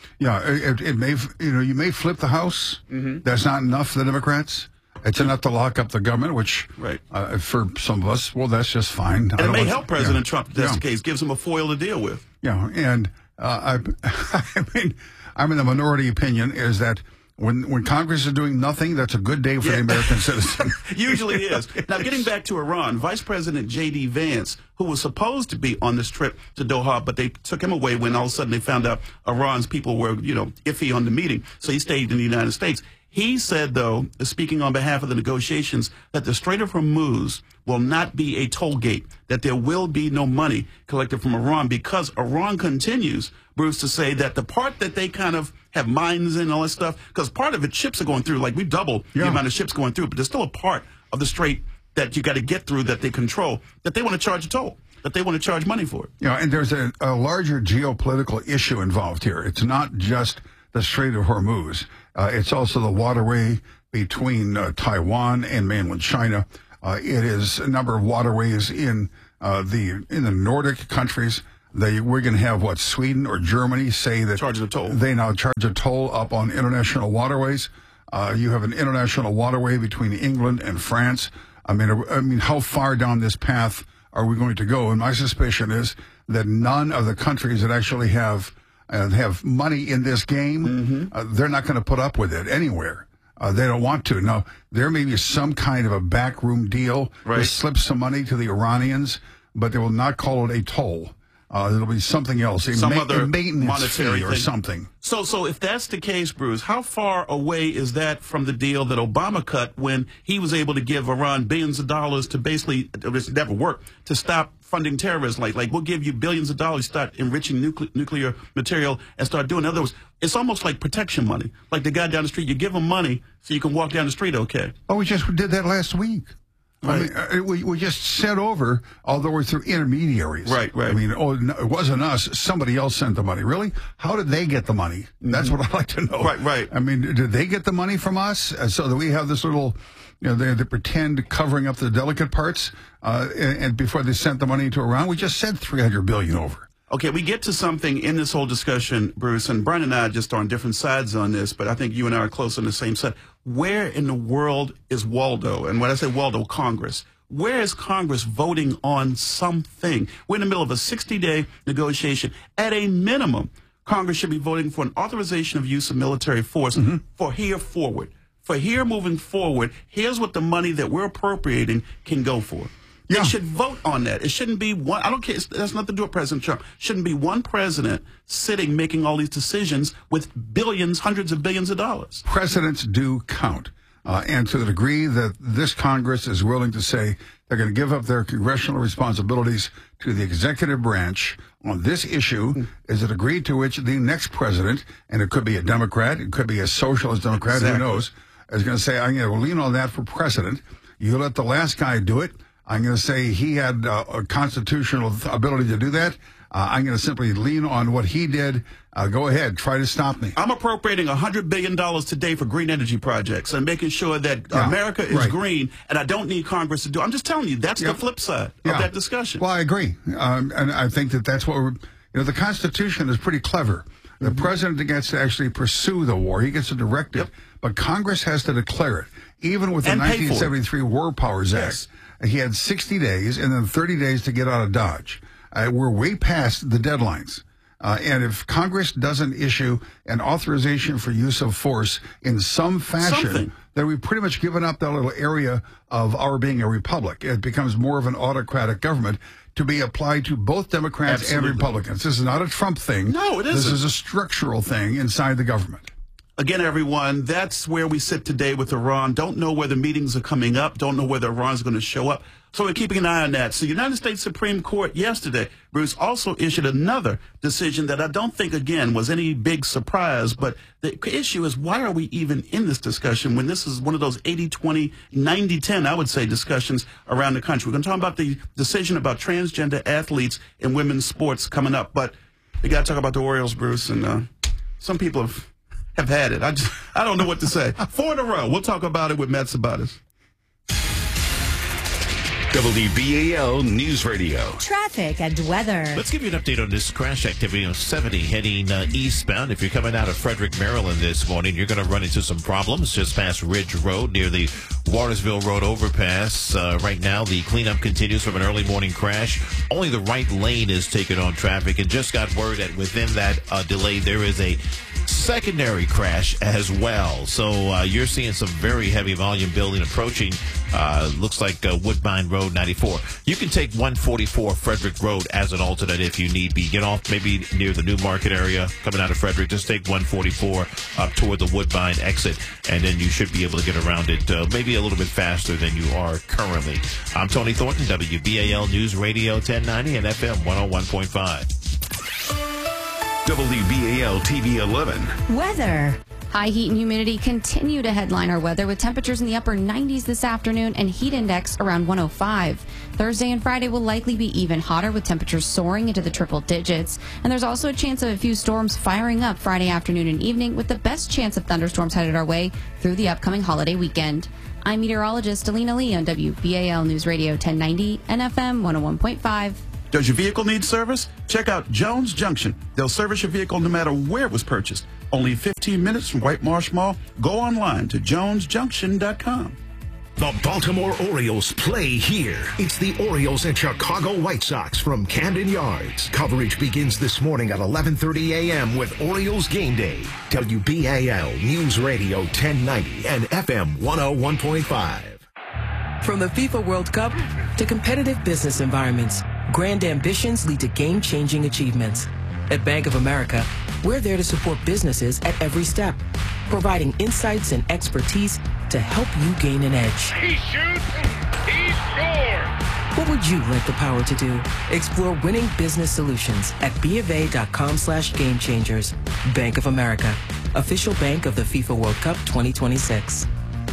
Yeah, it, it may, you know, you may flip the House. Mm-hmm. That's not enough for the Democrats. It's enough to lock up the government, which, right. uh, for some of us, well, that's just fine. And I it don't may want- help President yeah. Trump if that's Yeah. the case, gives him a foil to deal with. Yeah, and uh, I, I mean, I'm in the minority opinion is that when when Congress is doing nothing, that's a good day for the American citizen. Usually is. Now, getting back to Iran, Vice President J D. Vance, who was supposed to be on this trip to Doha, but they took him away when all of a sudden they found out Iran's people were, you know, iffy on the meeting. So he stayed in the United States. He said, though, speaking on behalf of the negotiations, that the Strait of Hormuz will not be a toll gate, that there will be no money collected from Iran because Iran continues, Bruce, to say that the part that they kind of have mines and all that stuff, because part of it, ships are going through, like we doubled Yeah. the amount of ships going through, but there's still a part of the strait that you got to get through that they control, that they want to charge a toll, that they want to charge money for it. Yeah, and there's a, a larger geopolitical issue involved here. It's not just the Strait of Hormuz. Uh, it's also the waterway between uh, Taiwan and mainland China. Uh, it is a number of waterways in uh, the in the Nordic countries. They, we're going to have what Sweden or Germany say that Charging a toll. They now charge a toll up on international waterways. Uh, you have an international waterway between England and France. I mean, I mean, how far down this path are we going to go? And my suspicion is that none of the countries that actually have uh, have money in this game, Mm-hmm. uh, they're not going to put up with it anywhere. Uh, they don't want to. Now, there may be some kind of a backroom deal Right. to slip some money to the Iranians, but they will not call it a toll. Uh, it'll be something else, a, Some ma- other a maintenance monetary fee or thing. something. So, so if that's the case, Bruce, how far away is that from the deal that Obama cut when he was able to give Iran billions of dollars to basically, it's never worked, to stop funding terrorism? Like, like we'll give you billions of dollars, start enriching nucle- nuclear material and start doing. In other words, it's almost like protection money. Like the guy down the street, you give him money so you can walk down the street okay. Oh, we just did that last week. I mean, uh, we, we just sent over, although we're through intermediaries. Right, right. I mean, oh, no, it wasn't us. Somebody else sent the money. Really? How did they get the money? That's what I'd like to know. Right, right. I mean, did they get the money from us uh, so that we have this little, you know, they, they pretend covering up the delicate parts, uh, and, and before they sent the money to Iran? We just sent three hundred billion dollars over. Okay, we get to something in this whole discussion, Bruce, and Brian and I just are on different sides on this, but I think you and I are close on the same side. Where in the world is Waldo? And when I say Waldo, Congress. Where is Congress voting on something? We're in the middle of a sixty-day negotiation. At a minimum, Congress should be voting for an authorization of use of military force Mm-hmm. for here forward. For here moving forward, here's what the money that we're appropriating can go for. Yeah. They should vote on that. It shouldn't be one. I don't care. It has nothing to do with President Trump. Shouldn't be one president sitting making all these decisions with billions, hundreds of billions of dollars. Precedents do count. Uh, and to the degree that this Congress is willing to say they're going to give up their congressional responsibilities to the executive branch on this issue is a degree to which the next president, and it could be a Democrat, it could be a socialist Democrat, Exactly. who knows, is going to say, I'm going to lean on that for precedent. You let the last guy do it. I'm going to say he had uh, a constitutional ability to do that. Uh, I'm going to simply lean on what he did. Uh, go ahead, try to stop me. I'm appropriating one hundred billion dollars today for green energy projects and making sure that Yeah, America is right. green, and I don't need Congress to do it. I'm just telling you, that's Yeah. the flip side Yeah. of that discussion. Well, I agree. Um, and I think that that's what we're, you know, the Constitution is pretty clever. The Mm-hmm. president gets to actually pursue the war. He gets to direct it. Yep. But Congress has to declare it. Even with the And pay for it. nineteen seventy-three War Powers Yes. Act, he had sixty days and then thirty days to get out of Dodge. Uh, we're way past the deadlines. Uh, and if Congress doesn't issue an authorization for use of force in some fashion, Something. then we've pretty much given up that little area of our being a republic. It becomes more of an autocratic government to be applied to both Democrats Absolutely. and Republicans. This is not a Trump thing. No, it This isn't. is a structural thing inside the government. Again, everyone, that's where we sit today with Iran. Don't know where the meetings are coming up. Don't know whether Iran's going to show up. So we're keeping an eye on that. So the United States Supreme Court yesterday, Bruce, also issued another decision that I don't think, again, was any big surprise. But the issue is, why are we even in this discussion when this is one of those eighty twenty, ninety ten, I would say, discussions around the country? We're going to talk about the decision about transgender athletes in women's sports coming up. But we got to talk about the Orioles, Bruce. And uh, some people have... have had it. I just, I don't know what to say. Four in a row. We'll talk about it with Matt Sabatis. W B A L News Radio. Traffic and weather. Let's give you an update on this crash activity on seventy heading uh, eastbound. If you're coming out of Frederick, Maryland this morning, you're going to run into some problems just past Ridge Road near the Watersville Road overpass. Uh, right now, the cleanup continues from an early morning crash. Only the right lane is taken on traffic, and just got word that within that uh, delay, there is a secondary crash as well. So uh, you're seeing some very heavy volume building approaching. Uh, looks like uh, Woodbine Road ninety-four. You can take one forty-four Frederick Road as an alternate if you need be. Get off maybe near the New Market area coming out of Frederick. Just take one forty-four up toward the Woodbine exit, and then you should be able to get around it uh, maybe a little bit faster than you are currently. I'm Tony Thornton, W B A L News Radio ten ninety and F M one oh one point five. W B A L T V eleven. Weather. High heat and humidity continue to headline our weather with temperatures in the upper nineties this afternoon and heat index around one oh five. Thursday and Friday will likely be even hotter with temperatures soaring into the triple digits. And there's also a chance of a few storms firing up Friday afternoon and evening with the best chance of thunderstorms headed our way through the upcoming holiday weekend. I'm meteorologist Alina Lee on W B A L News Radio ten ninety and F M one oh one point five. Does your vehicle need service? Check out Jones Junction. They'll service your vehicle no matter where it was purchased. Only fifteen minutes from White Marsh Mall. Go online to jones junction dot com. The Baltimore Orioles play here. It's the Orioles and Chicago White Sox from Camden Yards. Coverage begins this morning at eleven thirty a.m. with Orioles Game Day. W B A L News Radio ten ninety and F M one oh one point five. From the FIFA World Cup to competitive business environments, grand ambitions lead to game-changing achievements. At Bank of America, we're there to support businesses at every step, providing insights and expertise to help you gain an edge. He shoots, he scores! What would you like the power to do? Explore winning business solutions at BofA.com slash game changers. Bank of America, official bank of the FIFA World Cup twenty twenty-six.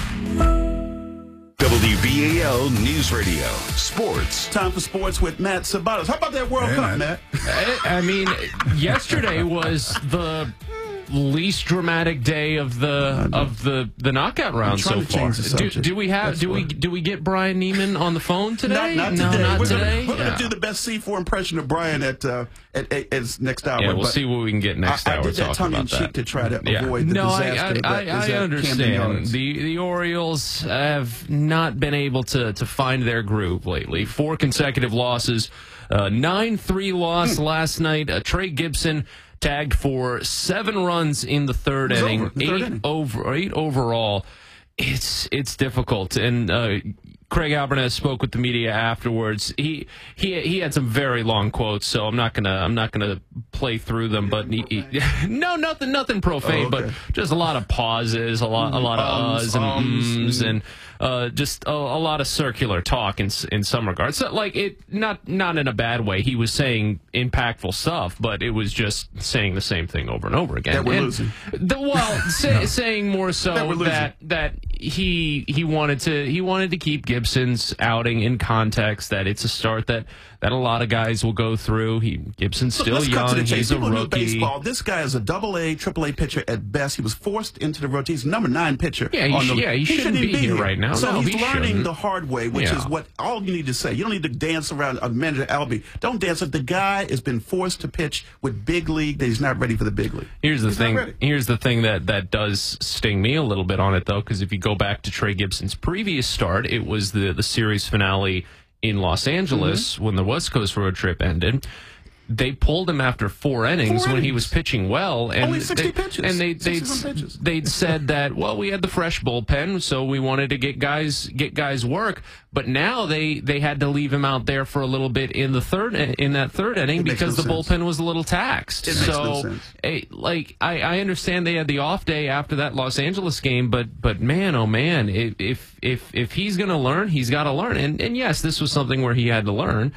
W B A L News Radio. Sports. Time for sports with Matt Sabatos. How about that World Hey, Cup, Matt. Matt? I, I mean, yesterday was the least dramatic day of the of the, the knockout round so trying to far. change the Do, subject. do we have That's do we what- do we get Brian Neiman on the phone today? Not, not no, today. not we're today. Gonna, we're Yeah. going to do the best C four impression of Brian at uh, at, at, at next hour. Yeah, we'll but see what we can get next I, hour. I did that talking tongue in about cheek that. to try to Yeah. avoid the no, disaster. I, I, that I, is I at Camden understand. Yards. The the Orioles have not been able to to find their groove lately. Four consecutive losses, uh, nine three loss Hmm. last night. Uh, Trey Gibson tagged for seven runs in the third It was inning, over, the third eight inning. over eight overall. It's it's difficult, and uh, Craig Albernes spoke with the media afterwards. He he he had some very long quotes, so I'm not gonna I'm not gonna play through them. But he, he, no, nothing nothing profane, Oh, okay. but just a lot of pauses, a lot a lot of Ums, uhs and ums, ums, mm. and uh, just a, a lot of circular talk in s- in some regards. So, like it not not in a bad way. He was saying impactful stuff, but it was just saying the same thing over and over again. That we're And losing. The, well, say, saying more so That we're losing. that that he he wanted to he wanted to keep Gibson's outing in context, that it's a start that that a lot of guys will go through. He Gibson's Look, still let's cut to young. the chase. He's a People knew rookie. baseball. This guy is a double A, triple A pitcher at best. He was forced into the rotation. He's number nine pitcher. Yeah, he on sh- the- yeah, he shouldn't even be here right now. So No, he's he learning shouldn't. the hard way, which Yeah. is what all you need to say. You don't need to dance around a manager Albie. Don't dance. The guy has been forced to pitch with big league that he's not ready for the big league. Here's the He's not thing. ready. Here's the thing that that does sting me a little bit on it, though, because if you go back to Trey Gibson's previous start, it was the the series finale in Los Angeles Mm-hmm. when the West Coast road trip ended. They pulled him after four innings Four when he innings. was pitching well, and Only sixty they, pitches. And they they sixty-some pitches. they'd said that well, we had the fresh bullpen, so we wanted to get guys get guys work. But now they they had to leave him out there for a little bit in the third in that third inning It makes because no the sense. bullpen was a little taxed. It makes so no sense. eh, like I, I understand they had the off day after that Los Angeles game, but but man, oh man, if if if, if he's going to learn, he's got to learn. And and yes, this was something where he had to learn.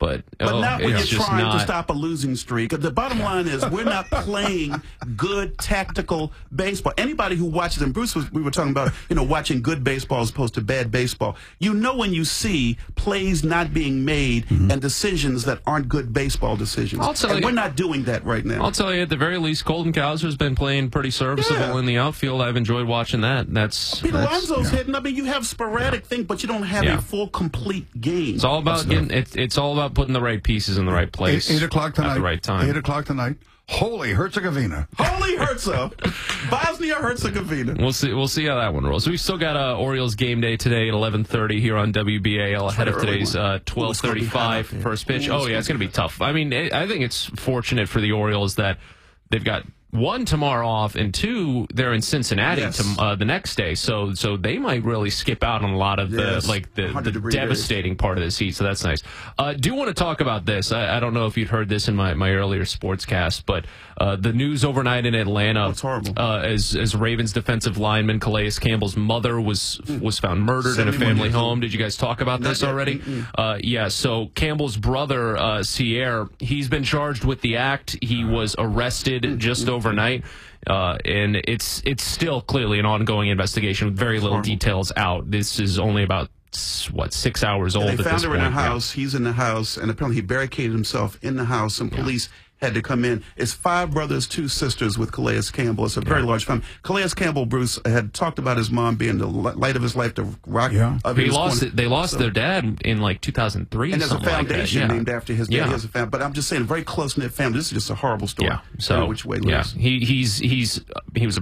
But, But oh, not when it's you're just trying not. to stop a losing streak. The bottom line is we're not playing good tactical baseball. Anybody who watches, and Bruce, was, we were talking about, you know, watching good baseball as opposed to bad baseball. You know when you see plays not being made Mm-hmm. and decisions that aren't good baseball decisions. I'll tell and you- we're not doing that right now. I'll tell you, at the very least, Colton Cowser's been playing pretty serviceable Yeah. in the outfield. I've enjoyed watching that. That's Pete that's- Alonso's hitting. I mean, you have sporadic things, but you don't have Yeah. a full, complete game. It's all about getting. It's it's all about putting the right pieces in the right place. Eight, eight o'clock tonight. at the right time. Eight o'clock tonight. Holy Herzegovina. Holy Herzo. Bosnia Herzegovina. We'll see. We'll see how that one rolls. We still got uh, Orioles game day today at eleven thirty here on W B A L ahead of an early today's one. uh, twelve thirty-five Ooh, it's gonna be hot out there. first pitch. Ooh, Oh it's yeah, it's going to be tough. I mean, it, I think it's fortunate for the Orioles that they've got one tomorrow off, and two they're in Cincinnati Yes. to, uh, the next day. So so they might really skip out on a lot of Yes. the like the, one hundred the degree days. devastating part of this heat. So that's nice. Uh, do want to talk about this. I, I don't know if you'd heard this in my, my earlier sportscast, but uh, the news overnight in Atlanta, That's horrible. Uh, as as Ravens defensive lineman Calais Campbell's mother was was found murdered in a seventy-one family years old. home. Did you guys talk about Not this yet. already? Mm-mm. Uh, yeah. So Campbell's brother uh, Sierre, he's been charged with the act. He was arrested just overnight. Uh, and it's it's still clearly an ongoing investigation with very little details out. This is only about s- what six hours old They at found this her point. in a Yeah. house. He's in the house, and apparently he barricaded himself in the house, and police had to come in. It's five brothers, two sisters with Calais Campbell. It's a very large family. Calais Campbell, Bruce, had talked about his mom being the li- light of his life, the rock of He his lost corner. it. They lost So- their dad in like two thousand three. And there's a something like that. foundation Yeah. named after his dad. Yeah. He has a fam- but I'm just saying, a very close knit family. This is just a horrible story. Yeah. So Every which way yeah, loose. he he's he's he was